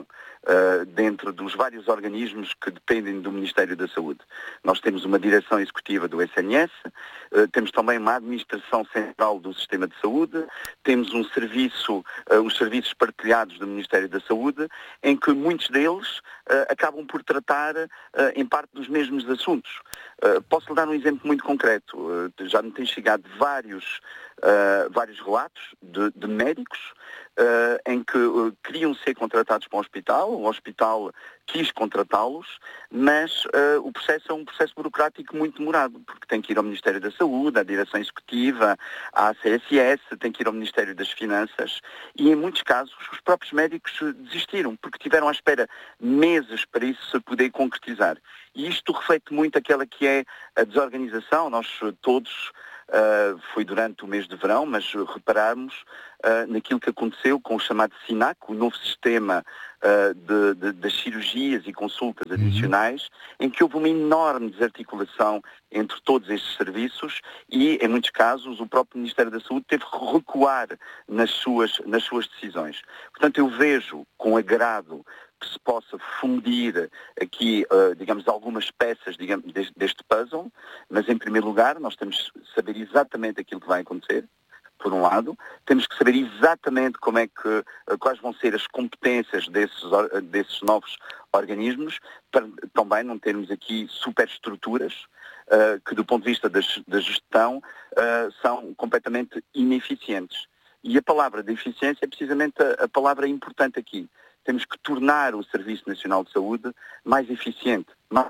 uh, dentro dos vários organismos que dependem do Ministério da Saúde. Nós temos uma direção executiva do S N S, uh, temos também uma administração central do sistema de saúde, temos um serviço, uh, os serviços partilhados do Ministério da Saúde, em que muitos deles uh, acabam por tratar uh, em parte dos mesmos assuntos. Uh, posso lhe dar um exemplo muito concreto. Uh, já me têm chegado vários, uh, vários relatos de, de médicos uh, em que uh, queriam ser contratados para um hospital, o hospital quis contratá-los, mas uh, o processo é um processo burocrático muito demorado, porque tem que ir ao Ministério da Saúde, à Direção Executiva, à C S S, tem que ir ao Ministério das Finanças, e em muitos casos os próprios médicos desistiram, porque tiveram à espera meses para isso se poder concretizar. E isto reflete muito aquela que é a desorganização. Nós todos, uh, foi durante o mês de verão, mas repararmos uh, naquilo que aconteceu com o chamado SINAC, o novo sistema uh, de, de, das cirurgias e consultas adicionais, em que houve uma enorme desarticulação entre todos estes serviços e, em muitos casos, o próprio Ministério da Saúde teve que recuar nas suas, nas suas decisões. Portanto, eu vejo com agrado que se possa fundir aqui, uh, digamos, algumas peças, digamos, deste, deste puzzle, mas em primeiro lugar nós temos que saber exatamente aquilo que vai acontecer, por um lado, temos que saber exatamente como é que, uh, quais vão ser as competências desses, uh, desses novos organismos, para também não termos aqui superestruturas uh, que do ponto de vista da, da gestão uh, são completamente ineficientes. E a palavra de eficiência é precisamente a, a palavra importante aqui. Temos que tornar o Serviço Nacional de Saúde mais eficiente, mais,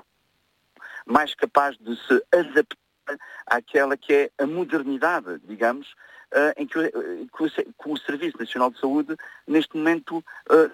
mais capaz de se adaptar àquela que é a modernidade, digamos, uh, em que, uh, que, o, que o Serviço Nacional de Saúde, neste momento, uh,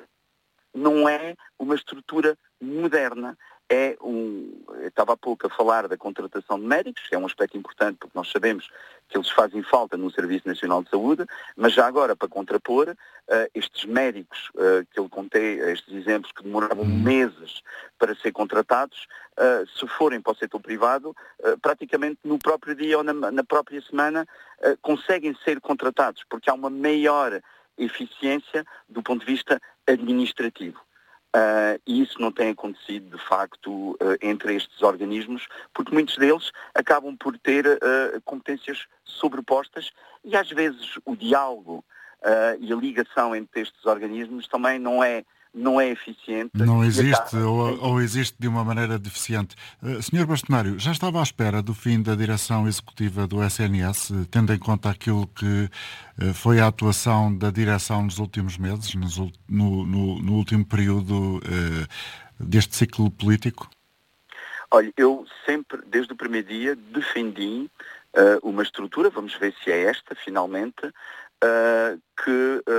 não é uma estrutura moderna. É um, eu estava há pouco a falar da contratação de médicos, que é um aspecto importante, porque nós sabemos que eles fazem falta no Serviço Nacional de Saúde, mas já agora, para contrapor, uh, estes médicos uh, que eu contei, estes exemplos que demoravam meses para ser contratados, uh, se forem para o setor privado, uh, praticamente no próprio dia ou na, na própria semana, uh, conseguem ser contratados, porque há uma maior eficiência do ponto de vista administrativo. Uh, e isso não tem acontecido, de facto, uh, entre estes organismos, porque muitos deles acabam por ter uh, competências sobrepostas e, às vezes, o diálogo uh, e a ligação entre estes organismos também não é, não é eficiente. Não existe, acaba... ou, ou existe de uma maneira deficiente. Uh, senhor Bastonário, já estava à espera do fim da direção executiva do S N S, tendo em conta aquilo que uh, foi a atuação da direção nos últimos meses, nos, no, no, no último período uh, deste ciclo político? Olha, eu sempre, desde o primeiro dia, defendi uh, uma estrutura, vamos ver se é esta, finalmente, uh, que,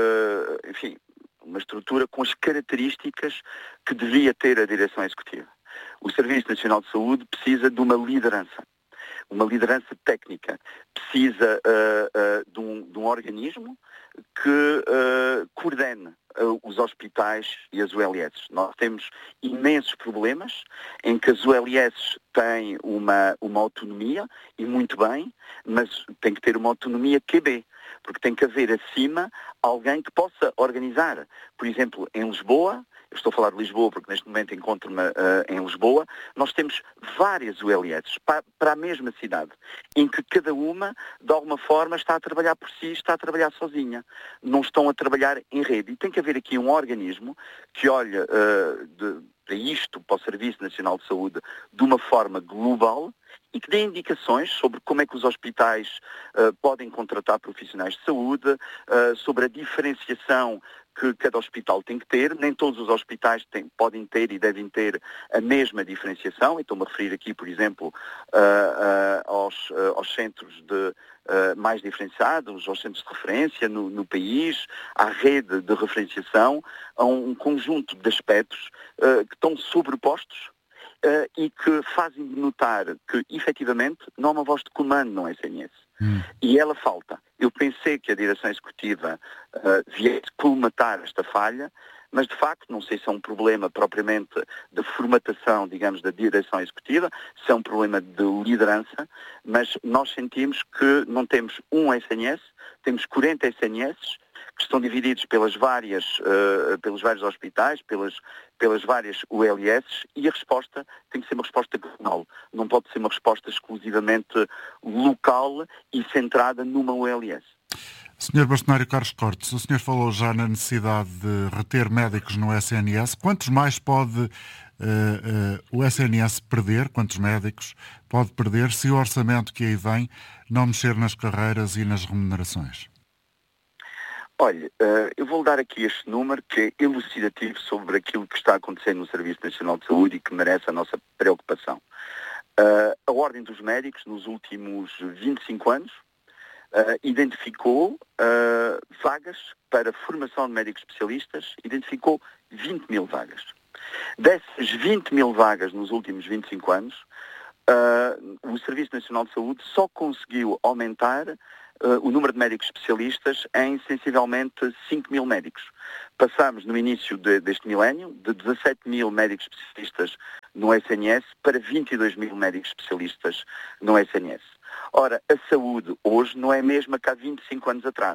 uh, enfim, uma estrutura com as características que devia ter a direção executiva. O Serviço Nacional de Saúde precisa de uma liderança, uma liderança técnica, precisa uh, uh, de, um, de um organismo que uh, coordene uh, os hospitais e as U L S. Nós temos imensos problemas em que as U L S têm uma, uma autonomia, e muito bem, mas tem que ter uma autonomia Q B. Porque tem que haver acima alguém que possa organizar. Por exemplo, em Lisboa, eu estou a falar de Lisboa porque neste momento encontro-me uh, em Lisboa, nós temos várias U L S para, para a mesma cidade, em que cada uma, de alguma forma, está a trabalhar por si, está a trabalhar sozinha. Não estão a trabalhar em rede. E tem que haver aqui um organismo que olha uh, de, para isto, para o Serviço Nacional de Saúde, de uma forma global, e que dê indicações sobre como é que os hospitais uh, podem contratar profissionais de saúde, uh, sobre a diferenciação que cada hospital tem que ter. Nem todos os hospitais têm, podem ter e devem ter a mesma diferenciação. E estou-me a referir aqui, por exemplo, uh, uh, aos, uh, aos centros de, uh, mais diferenciados, aos centros de referência no, no país, à rede de referenciação, a um, um conjunto de aspectos uh, que estão sobrepostos Uh, e que fazem notar que, efetivamente, não há uma voz de comando no S N S. Hum. E ela falta. Eu pensei que a direção executiva uh, viesse colmatar esta falha, mas, de facto, não sei se é um problema propriamente de formatação, digamos, da direção executiva, se é um problema de liderança, mas nós sentimos que não temos um S N S, temos quarenta S N S que que estão divididos pelas várias, uh, pelos vários hospitais, pelas, pelas várias U L S, e a resposta tem que ser uma resposta global. Não pode ser uma resposta exclusivamente local e centrada numa U L S. senhor Bastonário Carlos Cortes, o senhor falou já na necessidade de reter médicos no S N S. Quantos mais pode uh, uh, o S N S perder, quantos médicos pode perder se o orçamento que aí vem não mexer nas carreiras e nas remunerações? Olha, uh, eu vou dar aqui este número que é elucidativo sobre aquilo que está acontecendo no Serviço Nacional de Saúde e que merece a nossa preocupação. Uh, a Ordem dos Médicos, nos últimos vinte e cinco anos, uh, identificou uh, vagas para formação de médicos especialistas, identificou vinte mil vagas. Dessas vinte mil vagas nos últimos vinte e cinco anos, uh, o Serviço Nacional de Saúde só conseguiu aumentar Uh, o número de médicos especialistas em sensivelmente cinco mil médicos. Passámos no início de, deste milénio de dezassete mil médicos especialistas no S N S para vinte e dois mil médicos especialistas no S N S. Ora, a saúde hoje não é a mesma que há vinte e cinco anos atrás.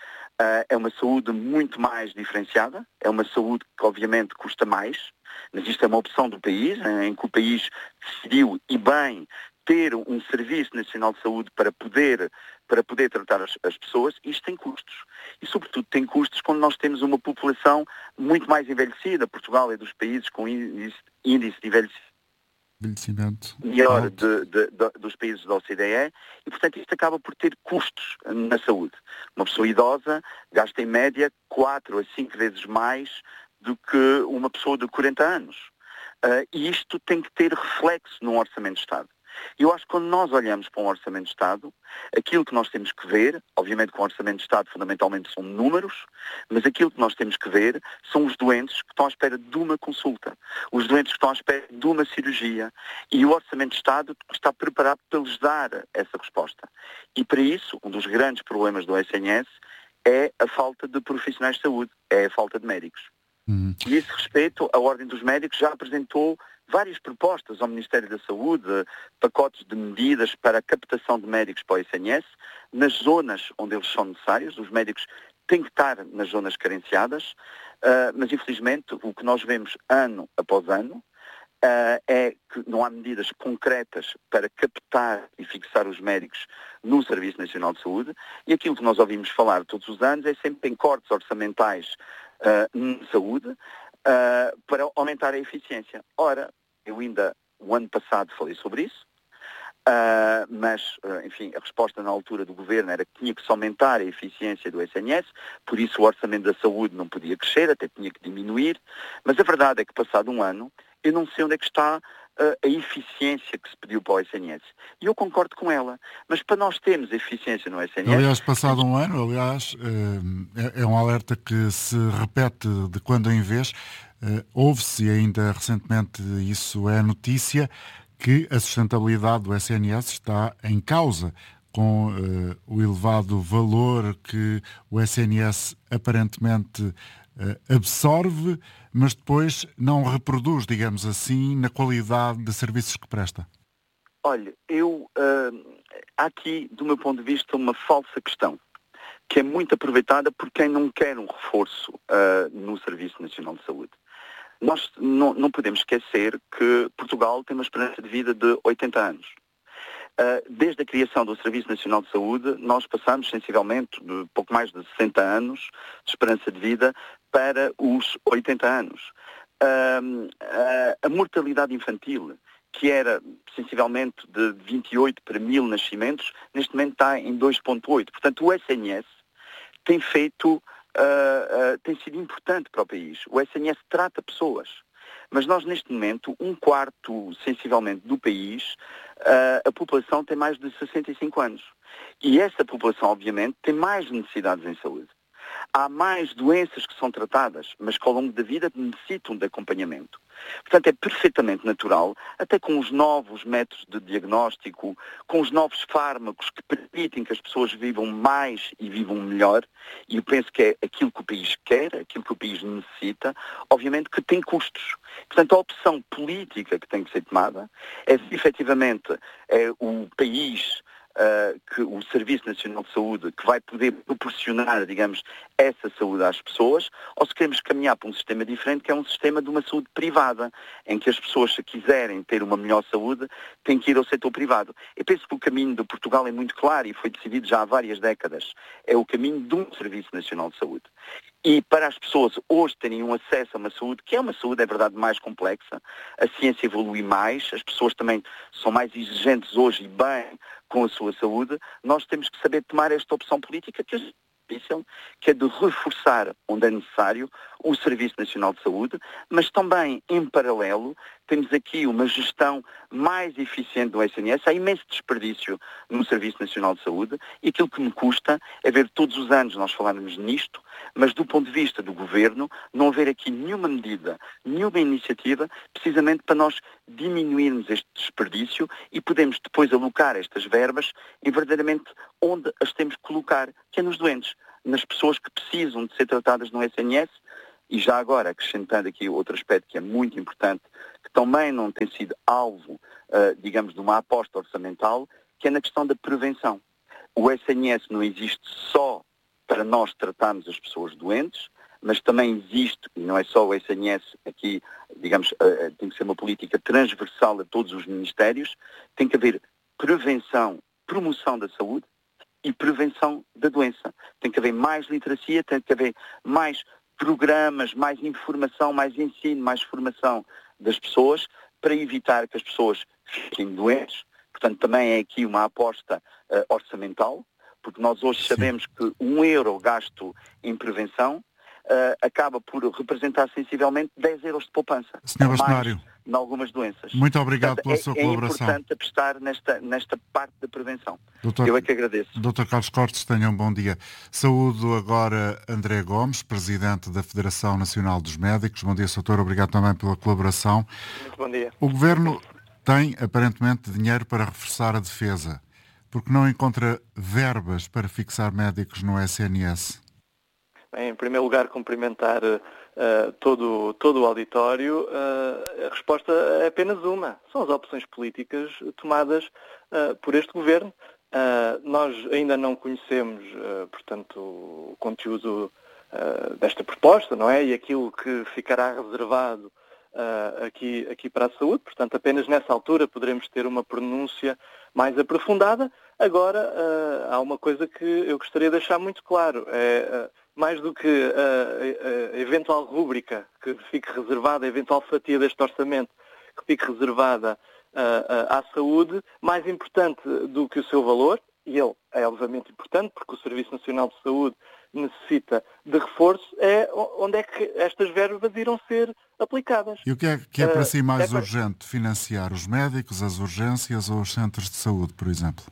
Uh, é uma saúde muito mais diferenciada, é uma saúde que obviamente custa mais, mas isto é uma opção do país, em que o país decidiu, e bem, ter um Serviço Nacional de Saúde para poder, para poder tratar as, as pessoas. Isto tem custos. E, sobretudo, tem custos quando nós temos uma população muito mais envelhecida. Portugal é dos países com índice, índice de envelhecimento melhor de, de, de, dos países da O C D E e, portanto, isto acaba por ter custos na saúde. Uma pessoa idosa gasta, em média, quatro a cinco vezes mais do que uma pessoa de quarenta anos. Uh, e isto tem que ter reflexo num orçamento de Estado. Eu acho que quando nós olhamos para um orçamento de Estado, aquilo que nós temos que ver, obviamente que o orçamento de Estado fundamentalmente são números, mas aquilo que nós temos que ver são os doentes que estão à espera de uma consulta, os doentes que estão à espera de uma cirurgia, e o orçamento de Estado está preparado para lhes dar essa resposta. E para isso, um dos grandes problemas do S N S é a falta de profissionais de saúde, é a falta de médicos. Uhum. E a esse respeito, a Ordem dos Médicos já apresentou várias propostas ao Ministério da Saúde, pacotes de medidas para a captação de médicos para o S N S, nas zonas onde eles são necessários. Os médicos têm que estar nas zonas carenciadas, uh, mas infelizmente o que nós vemos ano após ano uh, é que não há medidas concretas para captar e fixar os médicos no Serviço Nacional de Saúde, e aquilo que nós ouvimos falar todos os anos é sempre em cortes orçamentais uh, na saúde, uh, para aumentar a eficiência. Ora, eu ainda, o ano passado, falei sobre isso, uh, mas, uh, enfim, a resposta na altura do Governo era que tinha que se aumentar a eficiência do S N S, por isso o orçamento da saúde não podia crescer, até tinha que diminuir, mas a verdade é que, passado um ano, eu não sei onde é que está uh, a eficiência que se pediu para o S N S. E eu concordo com ela, mas para nós termos eficiência no S N S... Aliás, passado um ano, aliás, é, é um alerta que se repete de quando em vez. Uh, Houve-se ainda recentemente, isso é notícia, que a sustentabilidade do S N S está em causa com uh, o elevado valor que o S N S aparentemente uh, absorve, mas depois não reproduz, digamos assim, na qualidade de serviços que presta. Olha, eu uh, há aqui, do meu ponto de vista, uma falsa questão, que é muito aproveitada por quem não quer um reforço uh, no Serviço Nacional de Saúde. Nós não, não podemos esquecer que Portugal tem uma esperança de vida de oitenta anos. Uh, desde a criação do Serviço Nacional de Saúde, nós passamos sensivelmente de pouco mais de sessenta anos de esperança de vida para os oitenta anos. Uh, uh, a mortalidade infantil, que era sensivelmente de vinte e oito para mil nascimentos, neste momento está em dois vírgula oito. Portanto, o S N S tem feito... Uh, uh, tem sido importante para o país. O S N S trata pessoas, mas nós neste momento, um quarto sensivelmente do país, uh, a população tem mais de sessenta e cinco anos. E essa população, obviamente, tem mais necessidades em saúde. Há mais doenças que são tratadas, mas que ao longo da vida necessitam de acompanhamento. Portanto, é perfeitamente natural, até com os novos métodos de diagnóstico, com os novos fármacos que permitem que as pessoas vivam mais e vivam melhor, e eu penso que é aquilo que o país quer, aquilo que o país necessita, obviamente que tem custos. Portanto, a opção política que tem que ser tomada é se efetivamente é, o país uh, que o Serviço Nacional de Saúde, que vai poder proporcionar, digamos, essa saúde às pessoas, ou se queremos caminhar para um sistema diferente, que é um sistema de uma saúde privada, em que as pessoas, se quiserem ter uma melhor saúde, têm que ir ao setor privado. Eu penso que o caminho de Portugal é muito claro e foi decidido já há várias décadas. É o caminho de um Serviço Nacional de Saúde. E para as pessoas hoje terem um acesso a uma saúde, que é uma saúde, é verdade, mais complexa, a ciência evolui mais, as pessoas também são mais exigentes hoje e bem com a sua saúde, nós temos que saber tomar esta opção política que hoje que é de reforçar, onde é necessário, o Serviço Nacional de Saúde, mas também, em paralelo, temos aqui uma gestão mais eficiente do S N S. Há imenso desperdício no Serviço Nacional de Saúde e aquilo que me custa é ver todos os anos nós falarmos nisto, mas do ponto de vista do Governo, não haver aqui nenhuma medida, nenhuma iniciativa, precisamente para nós diminuirmos este desperdício e podemos depois alocar estas verbas em verdadeiramente onde as temos que colocar, que é nos doentes, nas pessoas que precisam de ser tratadas no S N S. E já agora, acrescentando aqui outro aspecto que é muito importante, que também não tem sido alvo, uh, digamos, de uma aposta orçamental, que é na questão da prevenção. O S N S não existe só para nós tratarmos as pessoas doentes, mas também existe, e não é só o S N S, aqui, digamos, uh, tem que ser uma política transversal a todos os ministérios, tem que haver prevenção, promoção da saúde e prevenção da doença. Tem que haver mais literacia, tem que haver mais programas, mais informação, mais ensino, mais formação das pessoas para evitar que as pessoas fiquem doentes. Portanto, também é aqui uma aposta uh, orçamental, porque nós hoje sabemos que um euro gasto em prevenção uh, acaba por representar sensivelmente dez euros de poupança. senhor Bastonário, em algumas doenças. muito obrigado Portanto, pela é, sua é colaboração. É importante apostar nesta, nesta parte da prevenção. Doutor, Eu é que agradeço. doutor Carlos Cortes, tenha um bom dia. Saúdo agora André Gomes, Presidente da Federação Nacional dos Médicos. Bom dia, doutor. Obrigado também pela colaboração. Muito bom dia. O Governo tem, aparentemente, dinheiro para reforçar a defesa, porque não encontra verbas para fixar médicos no S N S. Bem, em primeiro lugar, cumprimentar uh, todo, todo o auditório. Uh, a resposta é apenas uma. São as opções políticas tomadas uh, por este Governo. Uh, nós ainda não conhecemos, uh, portanto, o conteúdo uh, desta proposta, não é? E aquilo que ficará reservado uh, aqui, aqui para a saúde. Portanto, apenas nessa altura poderemos ter uma pronúncia mais aprofundada. Agora, uh, há uma coisa que eu gostaria de deixar muito claro. É, uh, mais do que a, a, a eventual rúbrica que fique reservada, a eventual fatia deste orçamento que fique reservada uh, uh, à saúde, mais importante do que o seu valor, e ele é obviamente importante, porque o Serviço Nacional de Saúde necessita de reforço, é onde é que estas verbas irão ser aplicadas. E o que é, que é para si mais uh, é... urgente? Financiar os médicos, as urgências ou os centros de saúde, por exemplo?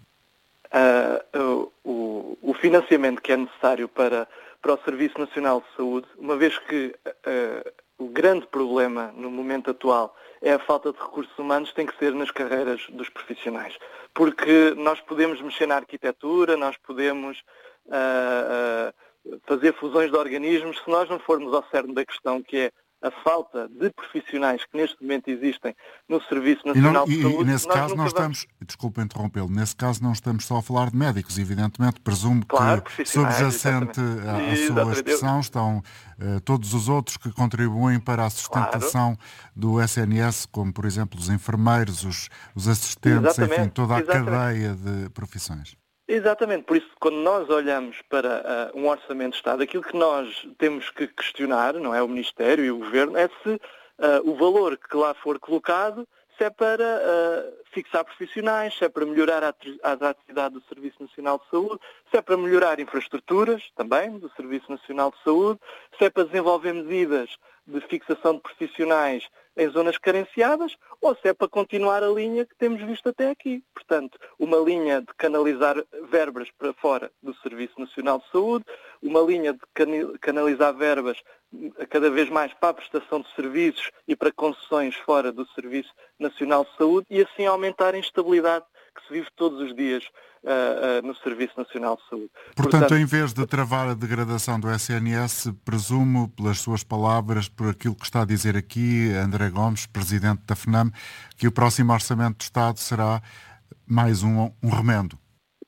Uh, o, o financiamento que é necessário para, para o Serviço Nacional de Saúde, uma vez que uh, o grande problema no momento atual é a falta de recursos humanos, tem que ser nas carreiras dos profissionais. Porque nós podemos mexer na arquitetura, nós podemos uh, uh, fazer fusões de organismos, se nós não formos ao cerne da questão, que é a falta de profissionais que neste momento existem no Serviço Nacional e não, de Saúde. E, e nesse nós caso nós vamos... estamos, desculpa interrompê-lo, nesse caso não estamos só a falar de médicos, evidentemente, presumo claro, que subjacente à, à sua expressão estão uh, todos os outros que contribuem para a sustentação claro. do S N S, como por exemplo os enfermeiros, os, os assistentes, exatamente. Enfim, toda a exatamente. cadeia de profissões. Exatamente, por isso quando nós olhamos para uh, um orçamento de Estado, aquilo que nós temos que questionar, não é o Ministério e o Governo, é se uh, o valor que lá for colocado, se é para uh, fixar profissionais, se é para melhorar a atratividade do Serviço Nacional de Saúde, se é para melhorar infraestruturas também do Serviço Nacional de Saúde, se é para desenvolver medidas de fixação de profissionais em zonas carenciadas, ou se é para continuar a linha que temos visto até aqui. Portanto, uma linha de canalizar verbas para fora do Serviço Nacional de Saúde, uma linha de canalizar verbas cada vez mais para a prestação de serviços e para concessões fora do Serviço Nacional de Saúde e assim aumentar a instabilidade que se vive todos os dias uh, uh, no Serviço Nacional de Saúde. Portanto, Portanto, em vez de travar a degradação do S N S, presumo, pelas suas palavras, por aquilo que está a dizer aqui André Gomes, Presidente da FNAM, que o próximo Orçamento de Estado será mais um, um remendo.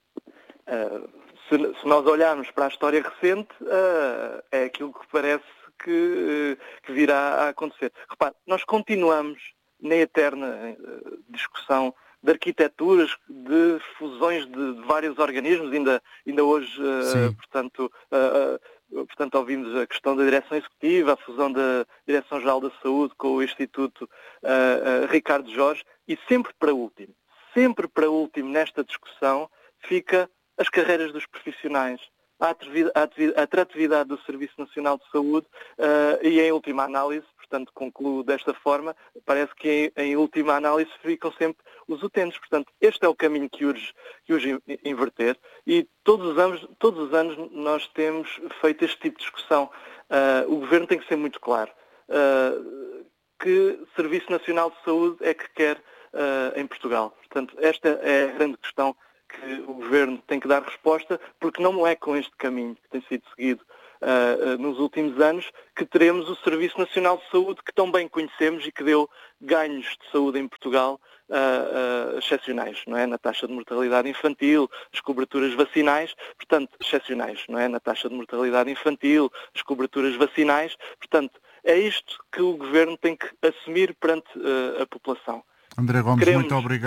Uh, se, se nós olharmos para a história recente, uh, é aquilo que parece que, uh, que virá a acontecer. Repare, nós continuamos na eterna uh, discussão de arquiteturas, de fusões de, de vários organismos, ainda, ainda hoje, uh, portanto, uh, uh, portanto, ouvimos a questão da direção executiva, a fusão da Direção-Geral da Saúde com o Instituto uh, uh, Ricardo Jorge, e sempre para último, sempre para último nesta discussão fica as carreiras dos profissionais, a atratividade do Serviço Nacional de Saúde uh, e, em última análise, portanto, concluo desta forma, parece que em, em última análise ficam sempre os utentes. Portanto, este é o caminho que urge, que urge inverter e todos os anos, todos os anos nós temos feito este tipo de discussão. Uh, o Governo tem que ser muito claro. Uh, que Serviço Nacional de Saúde é que quer uh, em Portugal? Portanto, esta é a grande questão que o Governo tem que dar resposta, porque não é com este caminho que tem sido seguido uh, uh, nos últimos anos que teremos o Serviço Nacional de Saúde que tão bem conhecemos e que deu ganhos de saúde em Portugal uh, uh, excepcionais, não é? Na taxa de mortalidade infantil, as coberturas vacinais, portanto, excepcionais, não é? Na taxa de mortalidade infantil, as coberturas vacinais, portanto, é isto que o Governo tem que assumir perante uh, a população. André Gomes, Queremos... muito obrigado.